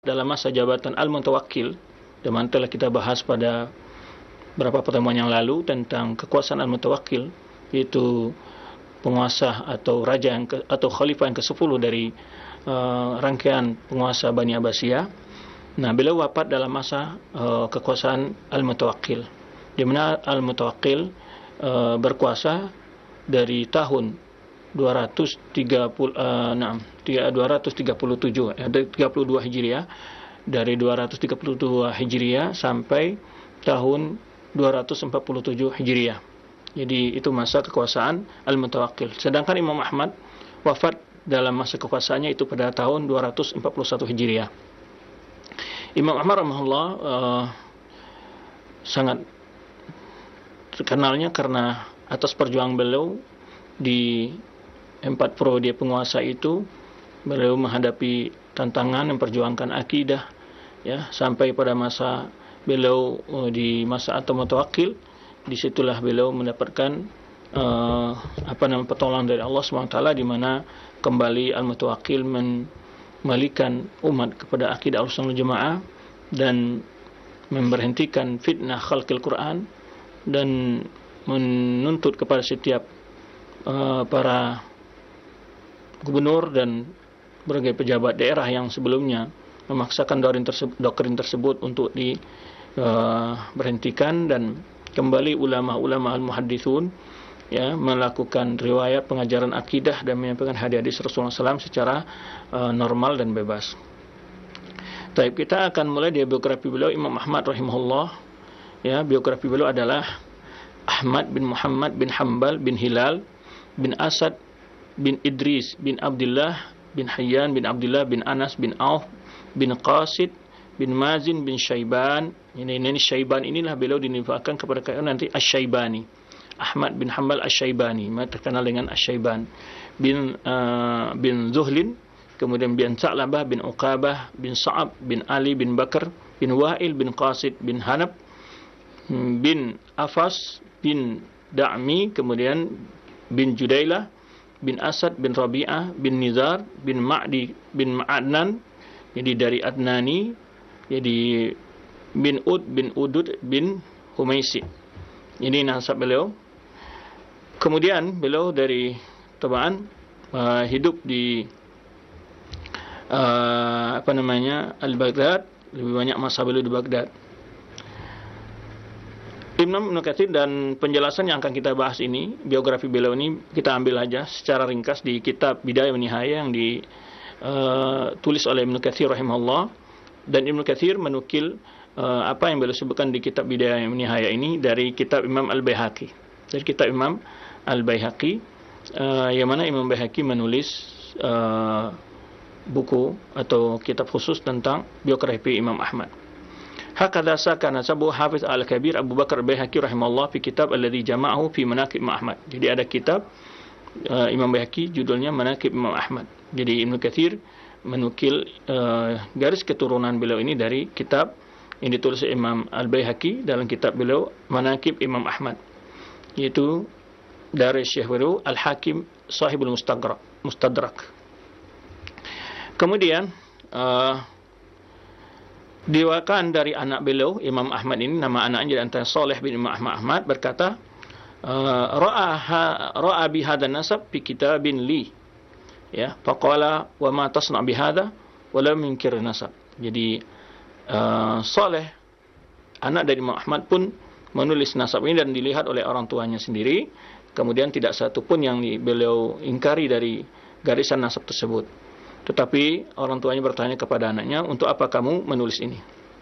dalam masa jabatan Al-Mutawakkil, di mana telah kita bahas pada beberapa pertemuan yang lalu tentang kekuasaan Al-Mutawakkil, yaitu penguasa atau raja atau khalifah yang ke-10 dari rangkaian penguasa Bani Abbasiyah. Nah, beliau wafat dalam masa kekuasaan Al-Mutawakkil, di mana Al-Mutawakkil berkuasa dari tahun 237 32 Hijriah, dari 232 Hijriah sampai tahun 247 Hijriah. Jadi itu masa kekuasaan Al-Mutawakkil. Sedangkan Imam Ahmad wafat dalam masa kekuasaannya itu pada tahun 241 Hijriah. Imam Ahmad rahimahullah sangat terkenalnya karena atas perjuangan beliau di 4 periode penguasa itu. Beliau menghadapi tantangan memperjuangkan akidah, ya, sampai pada masa beliau di masa Al-Mutawakkil. Disitulah beliau mendapatkan pertolongan dari Allah SWT, di mana kembali Al-Mutawakkil membalikan umat kepada akidah Ahlussunnah wal Jamaah dan memberhentikan fitnah khalqil Quran, dan menuntut kepada setiap para gubernur dan berbagai pejabat daerah yang sebelumnya memaksakan doktrin tersebut untuk diberhentikan, dan kembali ulama-ulama al-muhaddithun, ya, melakukan riwayat pengajaran akidah dan menyampaikan hadis Rasulullah SAW secara normal dan bebas. Baik, kita akan mulai dari biografi beliau, Imam Ahmad rahimahullah. Ya, biografi beliau adalah Ahmad bin Muhammad bin Hanbal bin Hilal bin Asad bin Idris bin Abdullah bin Hayyan bin Abdullah bin Anas bin Auf bin Qasid bin Mazin bin Syaiban. Ini Syaiban inilah beliau dinibakan kepada kaum nanti Asy-Syaibani. Ahmad bin Hanbal Asy-Syaibani, terkenal dengan Asy-Syaiban bin Zuhlin, kemudian bin Sa'labah bin Uqabah bin Sa'ab bin Ali bin Bakar bin Wa'il bin Qasid bin Hanab bin Afas bin Da'mi, kemudian bin Judailah bin Asad bin Rabi'ah bin Nizar bin Ma'di bin Ma'adnan, jadi dari Adnani, jadi bin Ud bin Udud bin Humaisi. Ini nasab beliau. Kemudian beliau dari Tabaan hidup di Al-Baghdad, lebih banyak masa beliau di Baghdad. Imam Ibnu Katsir, dan penjelasan yang akan kita bahas ini, biografi beliau ini kita ambil aja secara ringkas di kitab Bidayah wa Nihayah yang ditulis oleh Ibnu Katsir rahimahullah. Dan Ibnu Katsir menukil apa yang beliau sebutkan di kitab Bidayah wa Nihayah ini dari kitab Imam Al-Baihaqi. Dari kitab Imam Al-Baihaqi, yang mana Imam Baihaqi menulis buku atau kitab khusus tentang biografi Imam Ahmad. Hakadha saka nasabu Hafiz Al-Kabir Abu Bakar Al-Baihaqi rahimahullah fi kitab alladhi jama'ahu fi manaqib Imam Ahmad. Jadi ada kitab Imam Baihaqi judulnya Manaqib Imam Ahmad. Jadi Ibnu Katsir menukil garis keturunan beliau ini dari kitab yang ditulis Imam Al-Baihaqi dalam kitab beliau Manaqib Imam Ahmad, yaitu dari Syekh beliau Al-Hakim Sahibul Mustadrak. Kemudian diwakilkan dari anak beliau Imam Ahmad ini, nama anaknya jadi antara Saleh bin Imam Ahmad, berkata ra'a bi hadha nasab fi kitabin li, ya, faqala wa ma tasna bi hadha wa lam yunkir nasab. Jadi Saleh anak dari Imam Ahmad pun menulis nasab ini dan dilihat oleh orang tuanya sendiri, kemudian tidak satu pun yang beliau ingkari dari garisan nasab tersebut. Tetapi orang tuanya bertanya kepada anaknya, untuk apa kamu menulis ini?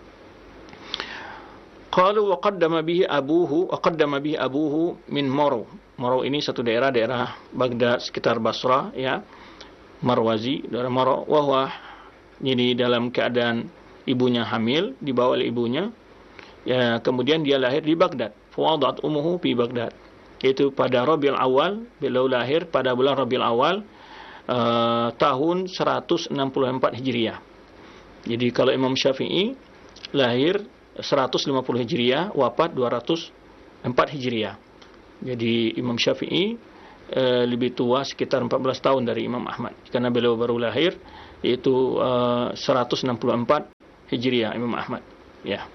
Qalu wa qaddama bihi abuhu min Maro. Maro ini satu daerah Baghdad sekitar Basra, ya. Marwazi, daerah Maro. Wahwa jadi dalam keadaan ibunya hamil, dibawa oleh ibunya. Ya, kemudian dia lahir di Baghdad. Fawadat ummuhu fi Baghdad. Yaitu pada Rabiul Awal, beliau lahir pada bulan Rabiul Awal tahun 164 Hijriah. Jadi kalau Imam Syafi'i lahir 150 Hijriah, wafat 204 Hijriah. Jadi Imam Syafi'i lebih tua sekitar 14 tahun dari Imam Ahmad, karena beliau baru lahir, yaitu 164 Hijriah Imam Ahmad. Ya.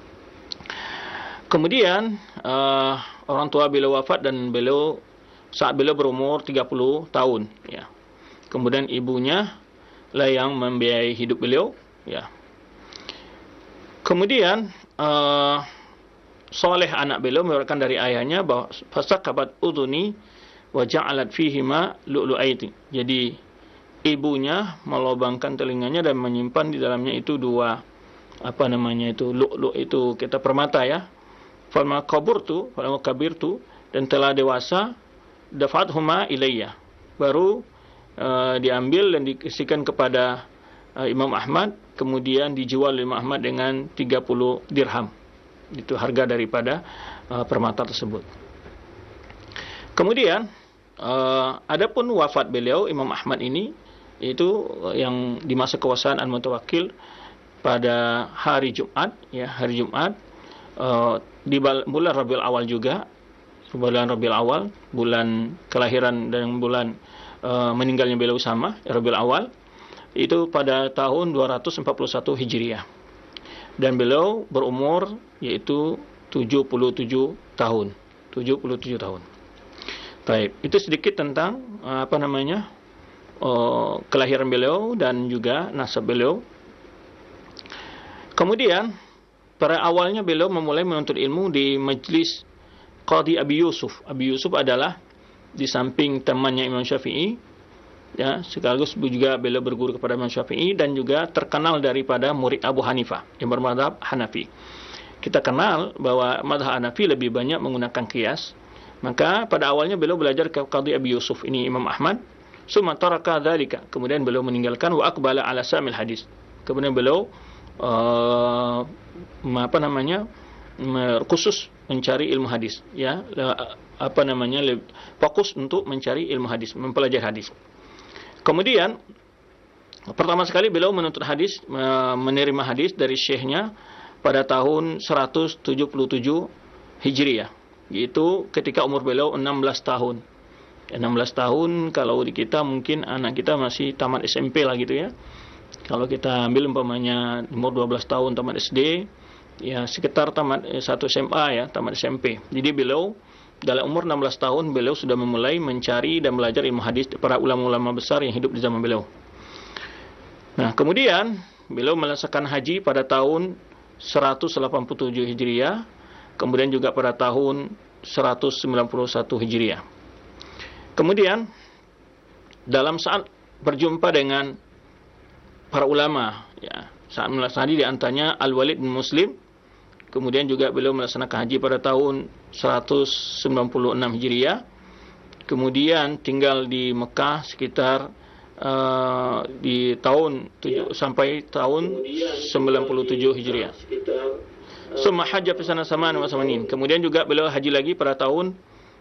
Kemudian orang tua beliau wafat dan saat beliau berumur 30 tahun. Ya. Kemudian ibunya lah yang membiayai hidup beliau. Ya. Kemudian Saleh anak beliau meriwayatkan dari ayahnya bahwa fasakabat udhuni wa ja'alat fihima lu'lu'aiti. Jadi ibunya melobangkan telinganya dan menyimpan di dalamnya itu dua lu'lu' itu kita permata ya. Falma kabirtu dan telah dewasa dafathuma ilayya. Baru diambil dan dikasihkan kepada Imam Ahmad, kemudian dijual Imam Ahmad dengan 30 dirham. Itu harga daripada permata tersebut. Kemudian adapun wafat beliau Imam Ahmad ini itu yang di masa kekuasaan Al-Mutawakkil pada hari Jumat ya, hari Jumat di bulan Rabiul Awal juga, bulan Rabiul Awal, bulan kelahiran dan bulan meninggalnya beliau sama, Rabiul Awal, itu pada tahun 241 Hijriah. Dan beliau berumur yaitu 77 tahun. 77 tahun. Baik, itu sedikit tentang kelahiran beliau dan juga nasab beliau. Kemudian pada awalnya beliau memulai menuntut ilmu di majlis Qadi Abi Yusuf. Abi Yusuf adalah di samping temannya Imam Syafi'i, ya, sekaligus juga beliau berguru kepada Imam Syafi'i dan juga terkenal daripada murid Abu Hanifah yang bermadzhab Hanafi. Kita kenal bahwa mazhab Hanafi lebih banyak menggunakan qiyas. Maka pada awalnya beliau belajar ke Qadi Abi Yusuf ini Imam Ahmad. Summa taraka dzalika. Kemudian beliau meninggalkan wa aqbala ala samil hadis. Kemudian beliau khusus mencari ilmu hadis, ya, fokus untuk mencari ilmu hadis, mempelajari hadis. Kemudian pertama sekali beliau menuntut hadis, menerima hadis dari syekhnya pada tahun 177 Hijriah, yaitu ketika umur beliau 16 tahun. 16 tahun kalau di kita mungkin anak kita masih tamat SMP lah gitu ya. Kalau kita ambil umpamanya umur 12 tahun tamat SD, ya sekitar tamat 1 SMA ya, tamat SMP. Jadi beliau dalam umur 16 tahun beliau sudah memulai mencari dan belajar ilmu hadis para ulama-ulama besar yang hidup di zaman beliau. Nah, kemudian beliau melaksanakan haji pada tahun 187 Hijriah, kemudian juga pada tahun 191 Hijriah. Kemudian dalam saat berjumpa dengan para ulama, ya, saat melaksanakan haji di antaranya Al-Walid bin Muslim. Kemudian juga beliau melaksanakan haji pada tahun 196 Hijriah. Kemudian tinggal di Mekah sekitar di tahun 7 sampai tahun 97 Hijriah. Summa hajja fi sanah 98. Kemudian juga beliau haji lagi pada tahun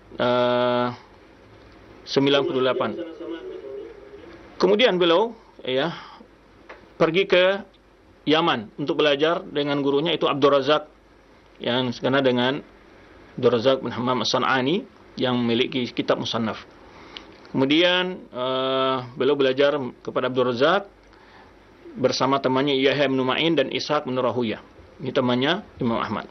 98. Kemudian beliau pergi ke Yaman untuk belajar dengan gurunya itu Abdul Razak, yang sekenal dengan Abdul Razak bin Hammam As-San'ani yang memiliki kitab Musannaf. Kemudian beliau belajar kepada Abdul Razak bersama temannya Yahya bin Ma'in dan Ishaq bin Rahuyah. Ini temannya Imam Ahmad.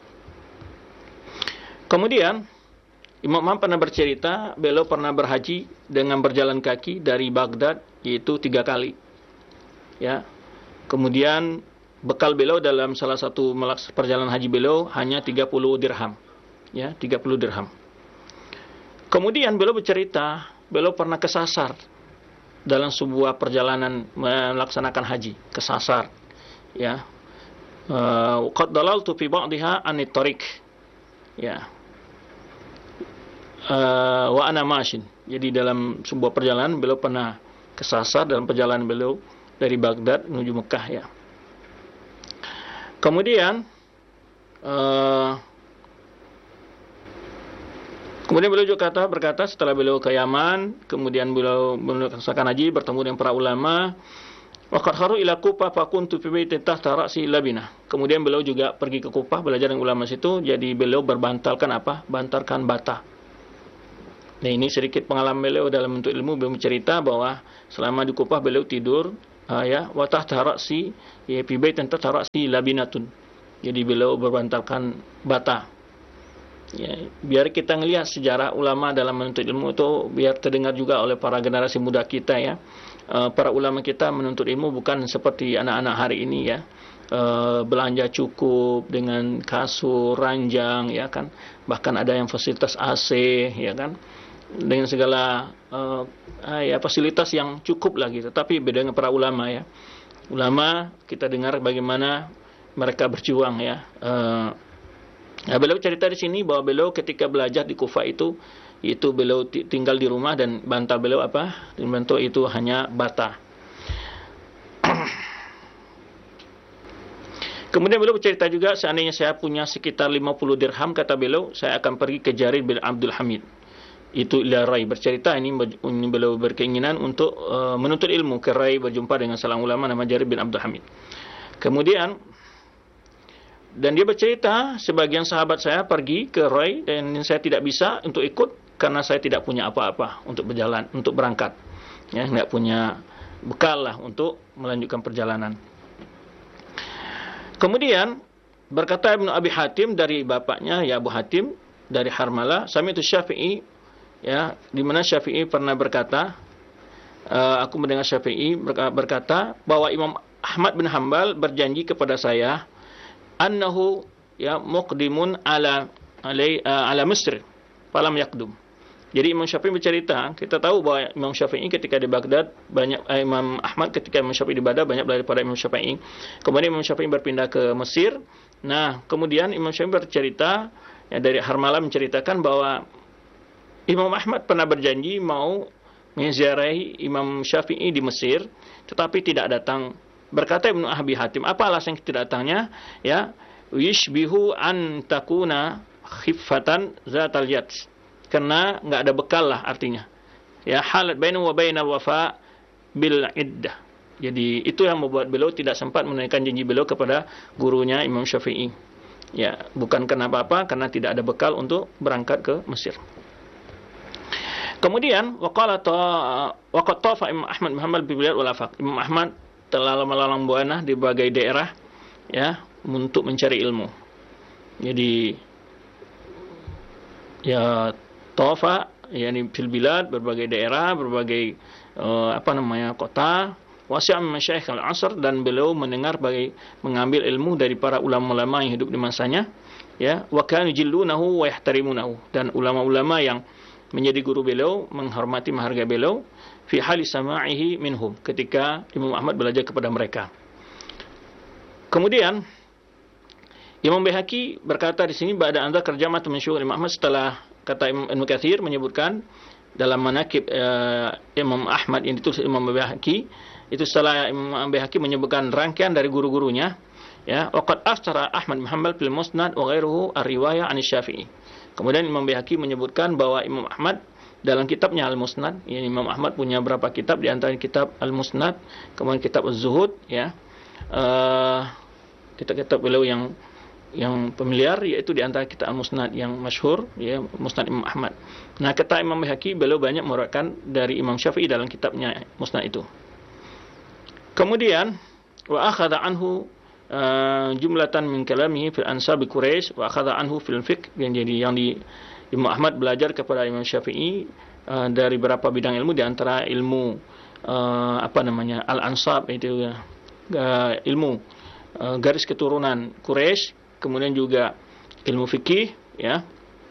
Kemudian Imam Ahmad pernah bercerita beliau pernah berhaji dengan berjalan kaki dari Baghdad yaitu 3 kali. Ya. Kemudian bekal beliau dalam salah satu perjalanan haji beliau hanya 30 dirham. Ya, 30 dirham. Kemudian beliau bercerita, beliau pernah kesasar dalam sebuah perjalanan melaksanakan haji, kesasar. Ya. Qad dalaltu fi ba'dihha anit tariq. Ya. Wa ana mashin. Jadi dalam sebuah perjalanan beliau pernah kesasar dalam perjalanan beliau dari Baghdad menuju Mekah ya. Kemudian beliau juga berkata setelah beliau ke Yaman, kemudian beliau melaksanakan haji bertemu dengan para ulama. Wa qad kharu ila Kufah fa kuntu fi baitin tahta ra'si labinah. Kemudian beliau juga pergi ke Kufah belajar dengan ulama situ, jadi beliau berbantalkan bantalkan bata. Nah, ini sedikit pengalaman beliau dalam bentuk ilmu. Beliau bercerita bahwa selama di Kufah beliau tidur ya wa tahta ra'si ya fi baitin tahta ra'si labinatun. Jadi beliau berbantalkan bata. Ya, biar kita ngelihat sejarah ulama dalam menuntut ilmu itu biar terdengar juga oleh para generasi muda kita ya. Para ulama kita menuntut ilmu bukan seperti anak-anak hari ini ya. Belanja cukup dengan kasur, ranjang ya kan. Bahkan ada yang fasilitas AC ya kan. Dengan segala ya fasilitas yang cukup lagi. Tetapi beda dengan para ulama ya. Ulama kita dengar bagaimana mereka berjuang ya. Beliau cerita di sini bahwa beliau ketika belajar di Kufah itu beliau tinggal di rumah dan bantal beliau apa? Bentuk itu hanya bata. Kemudian beliau bercerita juga, seandainya saya punya sekitar 50 dirham, kata beliau, saya akan pergi ke Jarir bin Abdul Hamid. Itu ila Rai. Bercerita ini beliau berkeinginan untuk menuntut ilmu ke Rai, berjumpa dengan seorang ulama nama Jarir bin Abdul Hamid. Kemudian dan dia bercerita, sebagian sahabat saya pergi ke Rai dan saya tidak bisa untuk ikut karena saya tidak punya apa-apa untuk berjalan, untuk berangkat. Ya, enggak punya bekal lah untuk melanjutkan perjalanan. Kemudian berkata Ibnu Abi Hatim dari bapaknya ya Abu Hatim dari Harmalah, Sami'tu Syafi'i ya, di mana Syafi'i pernah berkata, aku mendengar Syafi'i berkata bahwa Imam Ahmad bin Hanbal berjanji kepada saya annahu ya muqdimun ala Misr falam yaqdum. Jadi Imam Syafi'i bercerita, kita tahu bahwa Imam Syafi'i ketika di Baghdad banyak Imam Ahmad ketika Imam Syafi'i di Baghdad banyak belajar pada Imam Syafi'i. Kemudian Imam Syafi'i berpindah ke Mesir. Nah, kemudian Imam Syafi'i bercerita ya, dari Harmalah menceritakan bahwa Imam Ahmad pernah berjanji mau menziarahi Imam Syafi'i di Mesir, tetapi tidak datang. Berkata Ibnu Abi Hatim, apa alasan tidak datangnya? Ya, yishbihu an takuna khiffatan zatal yad. Karena enggak ada bekal lah artinya. Ya, halat bainahu wa bainal wafa bil iddah. Jadi itu yang membuat beliau tidak sempat menunaikan janji beliau kepada gurunya Imam Syafi'i. Ya, bukan kenapa apa, karena tidak ada bekal untuk berangkat ke Mesir. Kemudian waqat tafa Imam Ahmad bin Hanbal bi bilad wal afaq. Imam Ahmad telah melalang buana di berbagai daerah ya untuk mencari ilmu. Jadi ya tawafa yakni fil bilad, berbagai daerah, berbagai kota, wasi'a min masyayikh al-'asr, dan beliau mendengar mengambil ilmu dari para ulama-ulama yang hidup di masanya ya, wa kanu jillunahu wa yahtarimunahu, dan ulama-ulama yang menjadi guru beliau menghormati menghargai beliau fi hali sama'ihi minhum, ketika Imam Ahmad belajar kepada mereka. Kemudian Imam Baihaqi berkata di sini ba'da an dzakar jama'atun min syughul Imam Ahmad, setelah kata Ibnu Katsir menyebutkan dalam manaqib Imam Ahmad yang ditulis Imam Baihaqi, itu setelah Imam Baihaqi menyebutkan rangkaian dari guru-gurunya ya, waqad aftara Ahmad bin Hanbal fil Musnad wa ghairuhu ar-riwayah 'an Syafi'i. Kemudian Imam Baihaqi menyebutkan bahwa Imam Ahmad dalam kitabnya Al-Musnad, ya, Imam Ahmad punya berapa kitab, di antara kitab Al-Musnad, kemudian kitab Az-Zuhud ya. Kitab-kitab beliau yang familiar yaitu di antara kitab Al-Musnad yang masyhur ya, Musnad Imam Ahmad. Nah, kata Imam Baihaqi beliau banyak meriwayatkan dari Imam Syafi'i dalam kitabnya Musnad itu. Kemudian wa akhadha anhu jumlatan min kalamihi fil ansab Quraisy wa akhadha anhu fil fiqh, yang di Imam Ahmad belajar kepada Imam Syafi'i dari beberapa bidang ilmu, di antara ilmu al-ansab, itu ilmu garis keturunan Quraisy, kemudian juga ilmu fikih ya.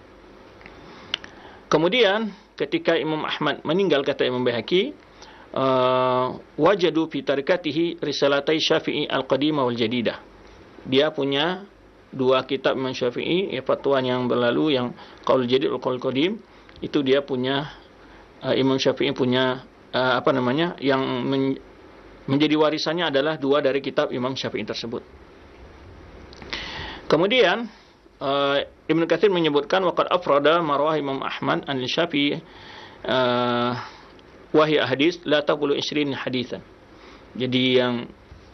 Kemudian ketika Imam Ahmad meninggal, kata Imam Baihaqi, wajadu fi tarikatihi risalatai Syafi'i al-qadimah wal jadidah. Dia punya dua kitab Imam Syafi'i, ya, fatwa yang berlalu, yang Qaul Jadid dan Qaul Qadim, itu dia punya, Imam Syafi'i punya yang menjadi warisannya adalah dua dari kitab Imam Syafi'i tersebut. Kemudian Ibnu Katsir menyebutkan waqad afrada marwah Imam Ahmad an Syafi'i wahyi hadis la taqulu 20 hadisan. Jadi yang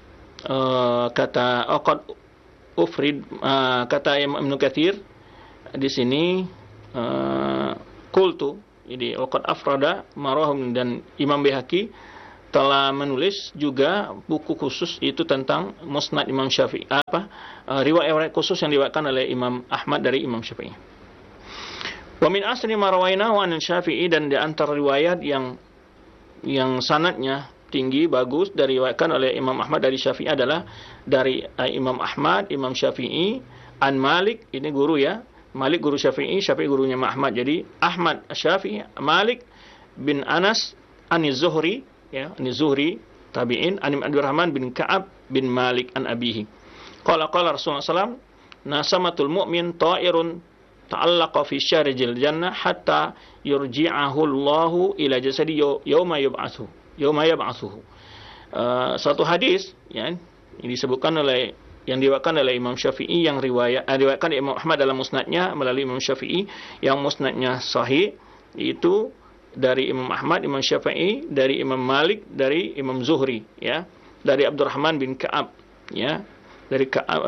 kata waqad ufrid, kata Ibnu Katsir di sini qultu, jadi waqad afrada marwah, dan Imam Baihaqi telah menulis juga buku khusus itu tentang Musnad Imam Syafi'i, riwayat khusus yang diriwayatkan oleh Imam Ahmad dari Imam Syafi'i. Wa min asli ma rawainahu an Syafi'i, dan di antara riwayat yang sanadnya tinggi bagus diriwayatkan oleh Imam Ahmad dari Syafi'i adalah dari Imam Ahmad, Imam Syafi'i, an Malik, ini guru ya, Malik guru Syafi'i, Syafi'i gurunya Imam Ahmad. Jadi Ahmad Syafi'i, Malik bin Anas an Zuhri, ya, an Zuhri tabi'in, an Abdurrahman bin Ka'ab bin Malik an abihi. Qala Rasulullah sallallahu nasamatul mu'min ta'irun ta'allaqa fi syarjil jannah hatta yurji'ahu Allahu ila jasadi yauma yab'atsuhu. Satu hadis ya, yang disebutkan oleh yang diriwayatkan oleh Imam Syafi'i, yang diriwayatkan oleh Imam Ahmad dalam musnadnya melalui Imam Syafi'i, yang musnadnya sahih, itu dari Imam Ahmad, Imam Syafi'i, dari Imam Malik, dari Imam Zuhri, ya, dari Abdurrahman bin Ka'ab, ya, dari Ka'ab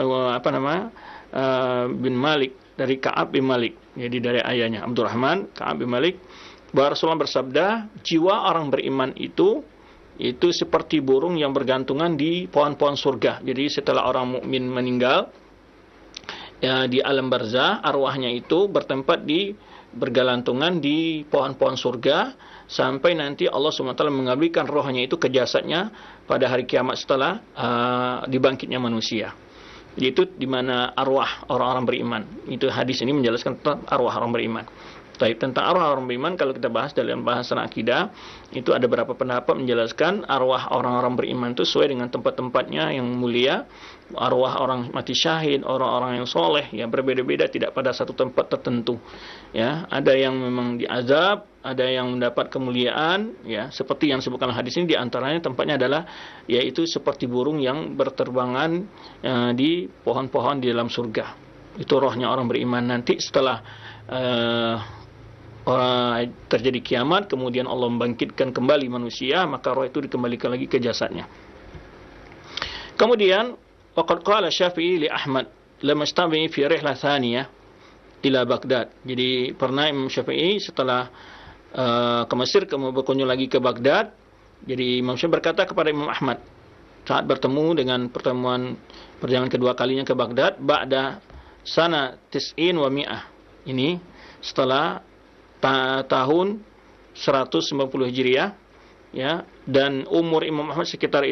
bin Malik, dari Ka'ab bin Malik, jadi dari ayahnya Abdurrahman Ka'ab bin Malik, bahwa Rasulullah bersabda, jiwa orang beriman itu seperti burung yang bergantungan di pohon-pohon surga. Jadi setelah orang mukmin meninggal, ya, di alam barzah, arwahnya itu bergelantungan di pohon-pohon surga sampai nanti Allah SWT mengabulkan rohnya itu ke jasadnya pada hari kiamat setelah dibangkitnya manusia. Itu di mana arwah orang-orang beriman. Itu hadis ini menjelaskan tentang arwah orang beriman. Tentang arwah orang beriman, kalau kita bahas dalam bahasan akidah, itu ada beberapa pendapat menjelaskan arwah orang-orang beriman itu sesuai dengan tempat-tempatnya yang mulia. Arwah orang mati syahid, orang-orang yang soleh, ya, berbeda-beda, tidak pada satu tempat tertentu. Ya, ada yang memang diazab, ada yang mendapat kemuliaan, ya, seperti yang disebutkan hadis ini. Di antaranya tempatnya adalah yaitu seperti burung yang berterbangan di pohon-pohon di dalam surga. Itu rohnya orang beriman. Nanti setelah terjadi kiamat, kemudian Allah membangkitkan kembali manusia, maka roh itu dikembalikan lagi ke jasadnya. Kemudian waqad qala Syafi'i li Ahmad lamma istami fi rihlah thaniyah ila Baghdad. Jadi pernah Imam Syafi'i setelah ke Mesir, kemudian berkunjung lagi ke Baghdad. Jadi Imam Syafi'i berkata kepada Imam Ahmad saat bertemu dengan perjalanan kedua kalinya ke Baghdad, ba'da sana tis'in wa mi'ah. Ini setelah tahun 190 Hijriah, ya, dan umur Imam Ahmad sekitar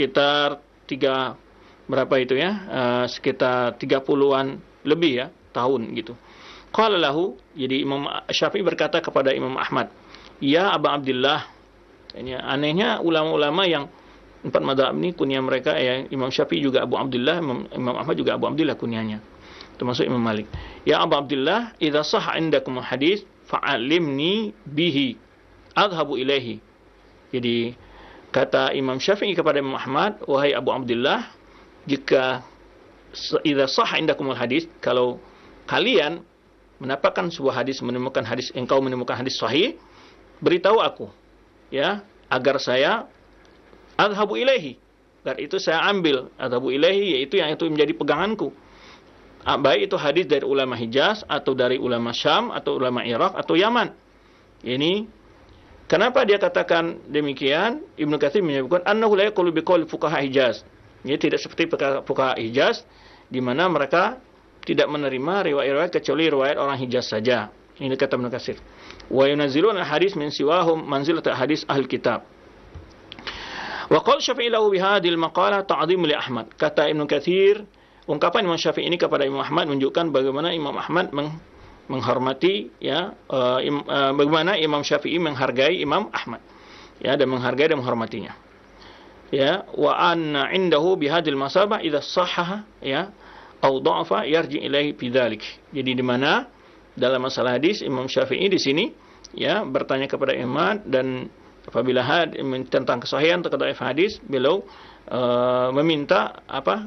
30-an lebih, ya, tahun gitu. Qala lahu, jadi Imam Syafi'i berkata kepada Imam Ahmad, ya Aba Abdullah. Ini anehnya ulama-ulama yang 4 mazhab ini kunyah mereka, ya, Imam Syafi'i juga Abu Abdullah, Imam Ahmad juga Abu Abdullah kunyahnya, termasuk Imam Malik. Ya Abu Abdullah, idza sahha indakum hadis fa'alimni bihi adhabu ilaihi. Jadi kata Imam Syafi'i kepada Imam Ahmad, wahai Abu Abdullah, jika idza sahha indakum hadis, kalau kalian mendapatkan sebuah hadis, engkau menemukan hadis sahih, beritahu aku, ya, agar saya adhabu ilaihi, agar itu saya ambil. Adhabu ilaihi, yaitu yang itu menjadi peganganku. Baik itu hadis dari ulama Hijaz atau dari ulama Syam atau ulama Irak atau Yaman. Ini kenapa dia katakan demikian? Ibnu Katsir menyebutkan annahu la yaqulu biqauli fuqaha Hijaz. Ini tidak seperti fuqaha Hijaz di mana mereka tidak menerima riwayat-riwayat kecuali riwayat orang Hijaz saja. Ini kata Ibnu Katsir. Wa yunazziluna hadis min siwahum manzilat hadis ahli kitab. Wa qala Syafi'i lahu bi hadhil maqalah ta'dhim li Ahmad. Kata Ibnu Katsir, ungkapan Imam Syafi'i ini kepada Imam Ahmad menunjukkan bagaimana Imam Ahmad menghormati, ya, bagaimana Imam Syafi'i menghargai Imam Ahmad, ya, dan menghargai dan menghormatinya. Ya, wa anna indahu bihadil masabah idza sahhaha, ya, au dha'afa yarji ilaihi bidzalik. Jadi di mana dalam masalah hadis Imam Syafi'i di sini, ya, bertanya kepada Imam Ahmad, dan apabila tentang kesahihan atau kedhaifan hadis, beliau meminta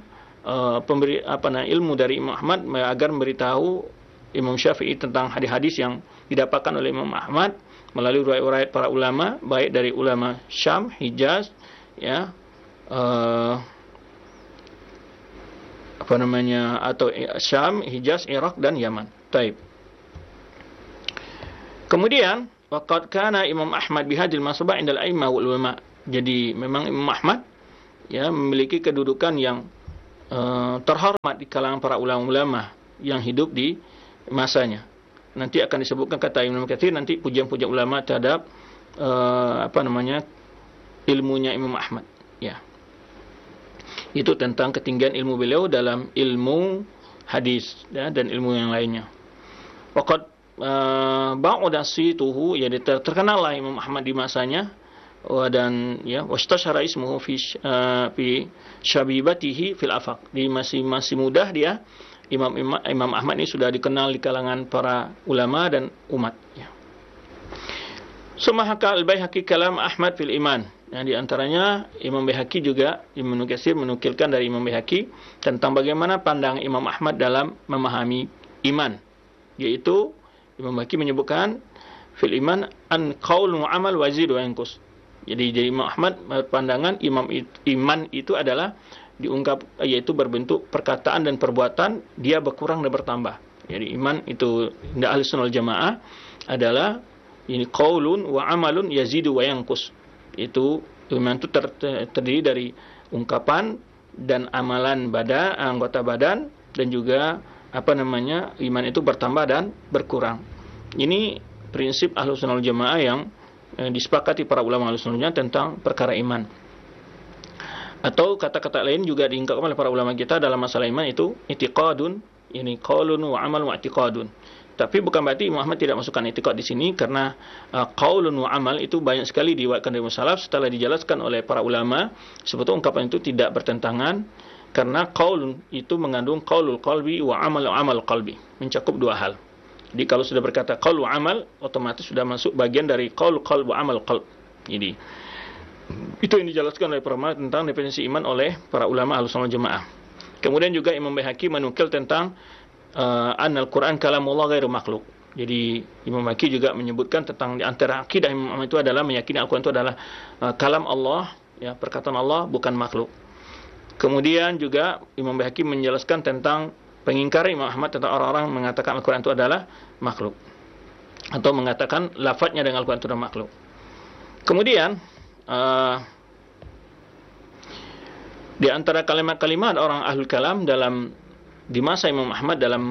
ilmu dari Imam Ahmad agar memberitahu Imam Syafi'i tentang hadis-hadis yang didapatkan oleh Imam Ahmad melalui riwayat para ulama, baik dari ulama Syam, Hijaz, ya, atau Syam, Hijaz, Irak dan Yaman. Taib. Kemudian waqad kana Imam Ahmad bihadil masabah indal a'immah wal ulama. Jadi memang Imam Ahmad ya memiliki kedudukan yang terhormat di kalangan para ulama-ulama yang hidup di masanya. Nanti akan disebutkan kata Ibnu Katsir nanti pujian-pujian ulama terhadap ilmunya Imam Ahmad. Ya. Itu tentang ketinggian ilmu beliau dalam ilmu hadis ya, dan ilmu yang lainnya. Waqad ba'uda situhu, ya terkenallah Imam Ahmad di masanya, dan ya wastashara ismuhu fi syabibatihi fil afaq. Di masih mudah dia Imam Ahmad ini sudah dikenal di kalangan para ulama dan umat ya. Sumahaka al-Baihaqi kalam Ahmad fil iman. Yang di antaranya Imam Baihaqi juga, Ibnu Katsir menukilkan dari Imam Baihaqi tentang bagaimana pandangan Imam Ahmad dalam memahami iman, yaitu Imam Baihaqi menyebutkan fil iman an qaul wa amal wa yazid wa yanqus. Jadi Imam Ahmad pandangan iman itu adalah diungkap, yaitu berbentuk perkataan dan perbuatan, dia berkurang dan bertambah. Jadi iman itu di Ahlussunnah wal Jamaah adalah ini qaulun wa amalun yazidu wa yanqus. Itu iman itu terdiri dari ungkapan dan amalan anggota badan, dan juga iman itu bertambah dan berkurang. Ini prinsip Ahlussunnah wal Jamaah yang disepakati para ulama Ahlussunnah tentang perkara iman. Atau kata-kata lain juga diungkapkan oleh para ulama kita dalam masalah iman, itu i'tiqadun, ini qaulun wa amal wa i'tiqadun. Tapi bukan berarti Imam Ahmad tidak masukkan i'tiqad di sini, karena qaulun wa amal itu banyak sekali diriwayatkan dari salaf setelah dijelaskan oleh para ulama. Sebetulnya ungkapan itu tidak bertentangan, karena qaulun itu mengandung qaulul qalbi wa amal qalbi, mencakup dua hal. Jadi kalau sudah berkata qaul wa amal, otomatis sudah masuk bagian dari qaul qalb wa amal qalb. Jadi itu yang dijelaskan oleh para ulama tentang definisi iman oleh para ulama Ahlussunnah wal Jamaah. Kemudian juga Imam Baihaqi menukil tentang annal Quran kalamullah ghairu makhluk. Jadi Imam Baihaqi juga menyebutkan tentang di antara akidah Imam Ahmad itu adalah meyakini Al-Quran itu adalah kalam Allah, ya, perkataan Allah, bukan makhluk. Kemudian juga Imam Baihaqi menjelaskan tentang pengingkaran Imam Ahmad tentang orang-orang mengatakan Al-Quran itu adalah makhluk, atau mengatakan lafadznya dengan Al-Quran itu adalah makhluk. Kemudian di antara kalimat-kalimat orang ahlul kalam di masa Imam Ahmad dalam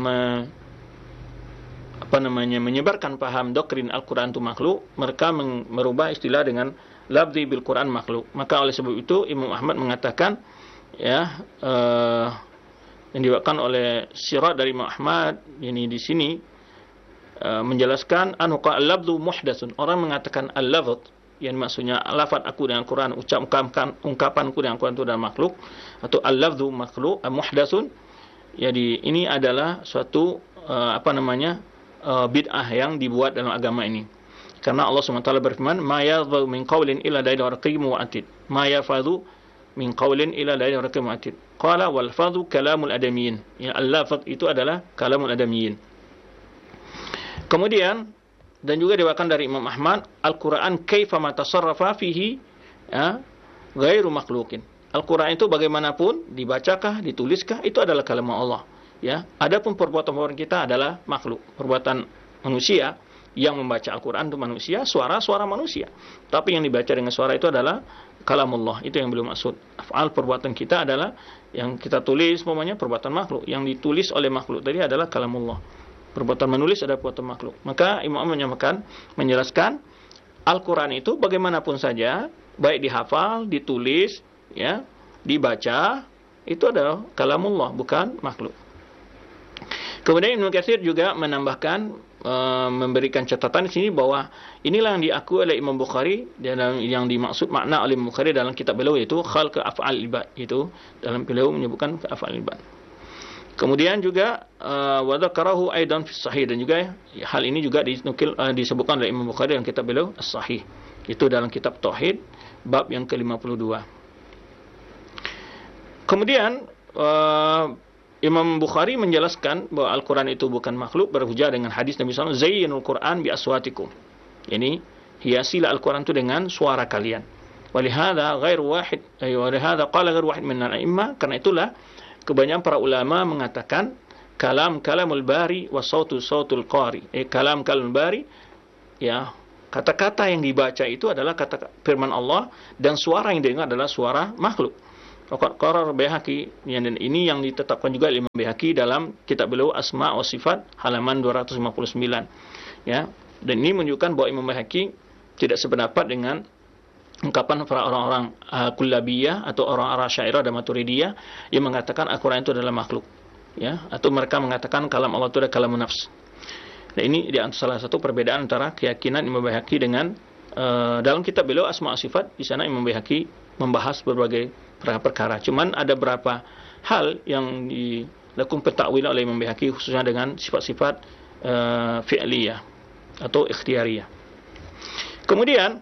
menyebarkan paham doktrin Al-Quran itu makhluk, mereka merubah istilah dengan lafzi bil Quran makhluk. Maka oleh sebab itu Imam Ahmad mengatakan, ya, yang diwakilkan oleh Sirat dari Imam Ahmad ini di sini menjelaskan anuqa al-lafzu muhdatsun. Orang mengatakan al-lafz, yang maksudnya lafaz aku dengan Quran, ungkapanku dengan Quran itu adalah makhluk, atau al-lafzu makhluk, muhdatsun. Jadi ini adalah suatu bid'ah yang dibuat dalam agama ini. Karena Allah SWT berfirman, ma yalfadhu min qawlin illa ladayhi raqibun atid. Ma yalfadhu min qawlin illa ladayhi raqibun atid. Qala wal fadhu kalamul adamiyyin. Ya, al-lafaz itu adalah kalamul adamiyyin. Kemudian dan juga diwakilkan dari Imam Ahmad, Al-Quran kaifa ma tasarrafa fihi ghairu makhluqin. Al-Quran itu bagaimanapun dibacakah, dituliskah, itu adalah kalam Allah. Ya, adapun perbuatan kita adalah makhluk. Perbuatan manusia yang membaca Al-Quran itu manusia, suara manusia. Tapi yang dibaca dengan suara itu adalah kalam Allah. Itu yang belum maksud. Af'al perbuatan kita adalah yang kita tulis, umpamanya perbuatan makhluk. Yang ditulis oleh makhluk tadi adalah kalam Allah. Perbuatan menulis adalah perbuatan makhluk. Maka Imam menjelaskan Al-Quran itu bagaimanapun saja, baik dihafal, ditulis, ya, dibaca, itu adalah kalamullah, bukan makhluk. Kemudian Ibnu Katsir juga menambahkan, memberikan catatan di sini bahwa inilah yang diakui oleh Imam Bukhari dalam yang dimaksud makna oleh Imam Bukhari dalam kitab beliau, yaitu khalq af'al ibad. Itu dalam beliau menyebutkan af'al ibad. Kemudian juga wa dzakarahu aidan fi sahih, dan juga hal ini juga disebutkan oleh Imam Bukhari dalam kitab beliau As-Sahih. Itu dalam kitab Tauhid bab yang ke-52. Kemudian Imam Bukhari menjelaskan bahwa Al-Quran itu bukan makhluk berhujjah dengan hadis Nabi SAW, zayyinul Quran bi aswatikum. Ini hiasilah Al-Quran itu dengan suara kalian. Walihada qala ghairu wahid min al-a'immah, karena itulah kebanyakan para ulama mengatakan kalamul bari wa sautul qari. Kalamul bari, ya, kata-kata yang dibaca itu adalah kata firman Allah dan suara yang didengar adalah suara makhluk. Qarar Baihaqi, dan ini yang ditetapkan juga Imam Baihaqi dalam kitab beliau Asma wa Sifat halaman 259. Ya, dan ini menunjukkan bahwa Imam Baihaqi tidak sependapat dengan ungkapan para orang-orang Kullabiyah atau orang-orang Asy'ariyah dan Maturidiyah yang mengatakan Al-Qur'an itu adalah makhluk. Ya, atau mereka mengatakan kalam Allah itu adalah kalamun nafs. Nah, ini salah satu perbedaan antara keyakinan Imam Baihaqi dengan dalam kitab beliau Asma wa Sifat. Di sana Imam Baihaqi membahas berbagai perkara. Cuman ada beberapa hal yang dilakukan pentakwilan oleh Imam Baihaqi khususnya dengan sifat-sifat fi'liyah atau ikhtiyariyah. Kemudian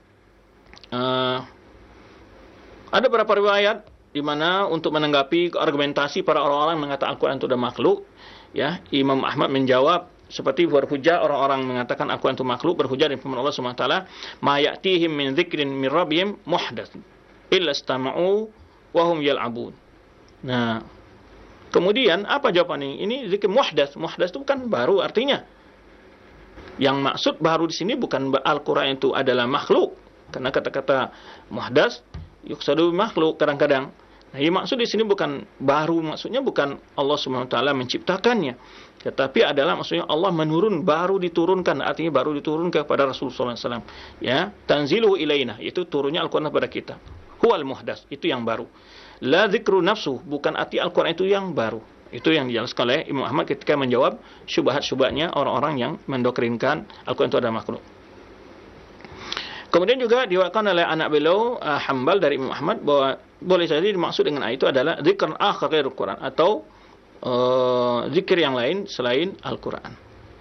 ada beberapa riwayat di mana untuk menanggapi argumentasi para orang-orang yang mengatakan Al-Qur'an itu adalah makhluk, ya, Imam Ahmad menjawab seperti berhujjah orang-orang mengatakan Al-Qur'an itu makhluk, berhujjah dengan firman Allah Subhanahu wa taala, "Ma ya'tihim min dzikrin min rabbihim muhdatsun illa istama'u wa hum yal'abun." Nah, kemudian apa jawabannya? Ini zikir muhdats. Muhdats itu bukan baru artinya. Yang maksud baru di sini bukan Al-Qur'an itu adalah makhluk. Karena kata-kata muhdats yuqsadu makhluk kadang-kadang. Nah, yang maksud di sini bukan baru, maksudnya bukan Allah Subhanahu wa taala menciptakannya, tetapi adalah maksudnya Allah baru diturunkan, artinya baru diturunkan kepada Rasulullah SAW. Ya, tanziluhu ilaina, itu turunnya Al-Qur'an kepada kita. Huwal muhdats, itu yang baru. La dzikru nafsu, bukan arti Al-Qur'an itu yang baru. Itu yang dijelaskan oleh Imam Ahmad ketika menjawab syubhat-syubhatnya orang-orang yang mendoktrinkan Al-Qur'an itu adalah makhluk. Kemudian juga diwakilkan oleh anak beliau Hambal dari Imam Ahmad bahwa boleh saja dimaksud dengan itu adalah zikr akhar ghairul Quran atau zikir yang lain selain Al-Quran.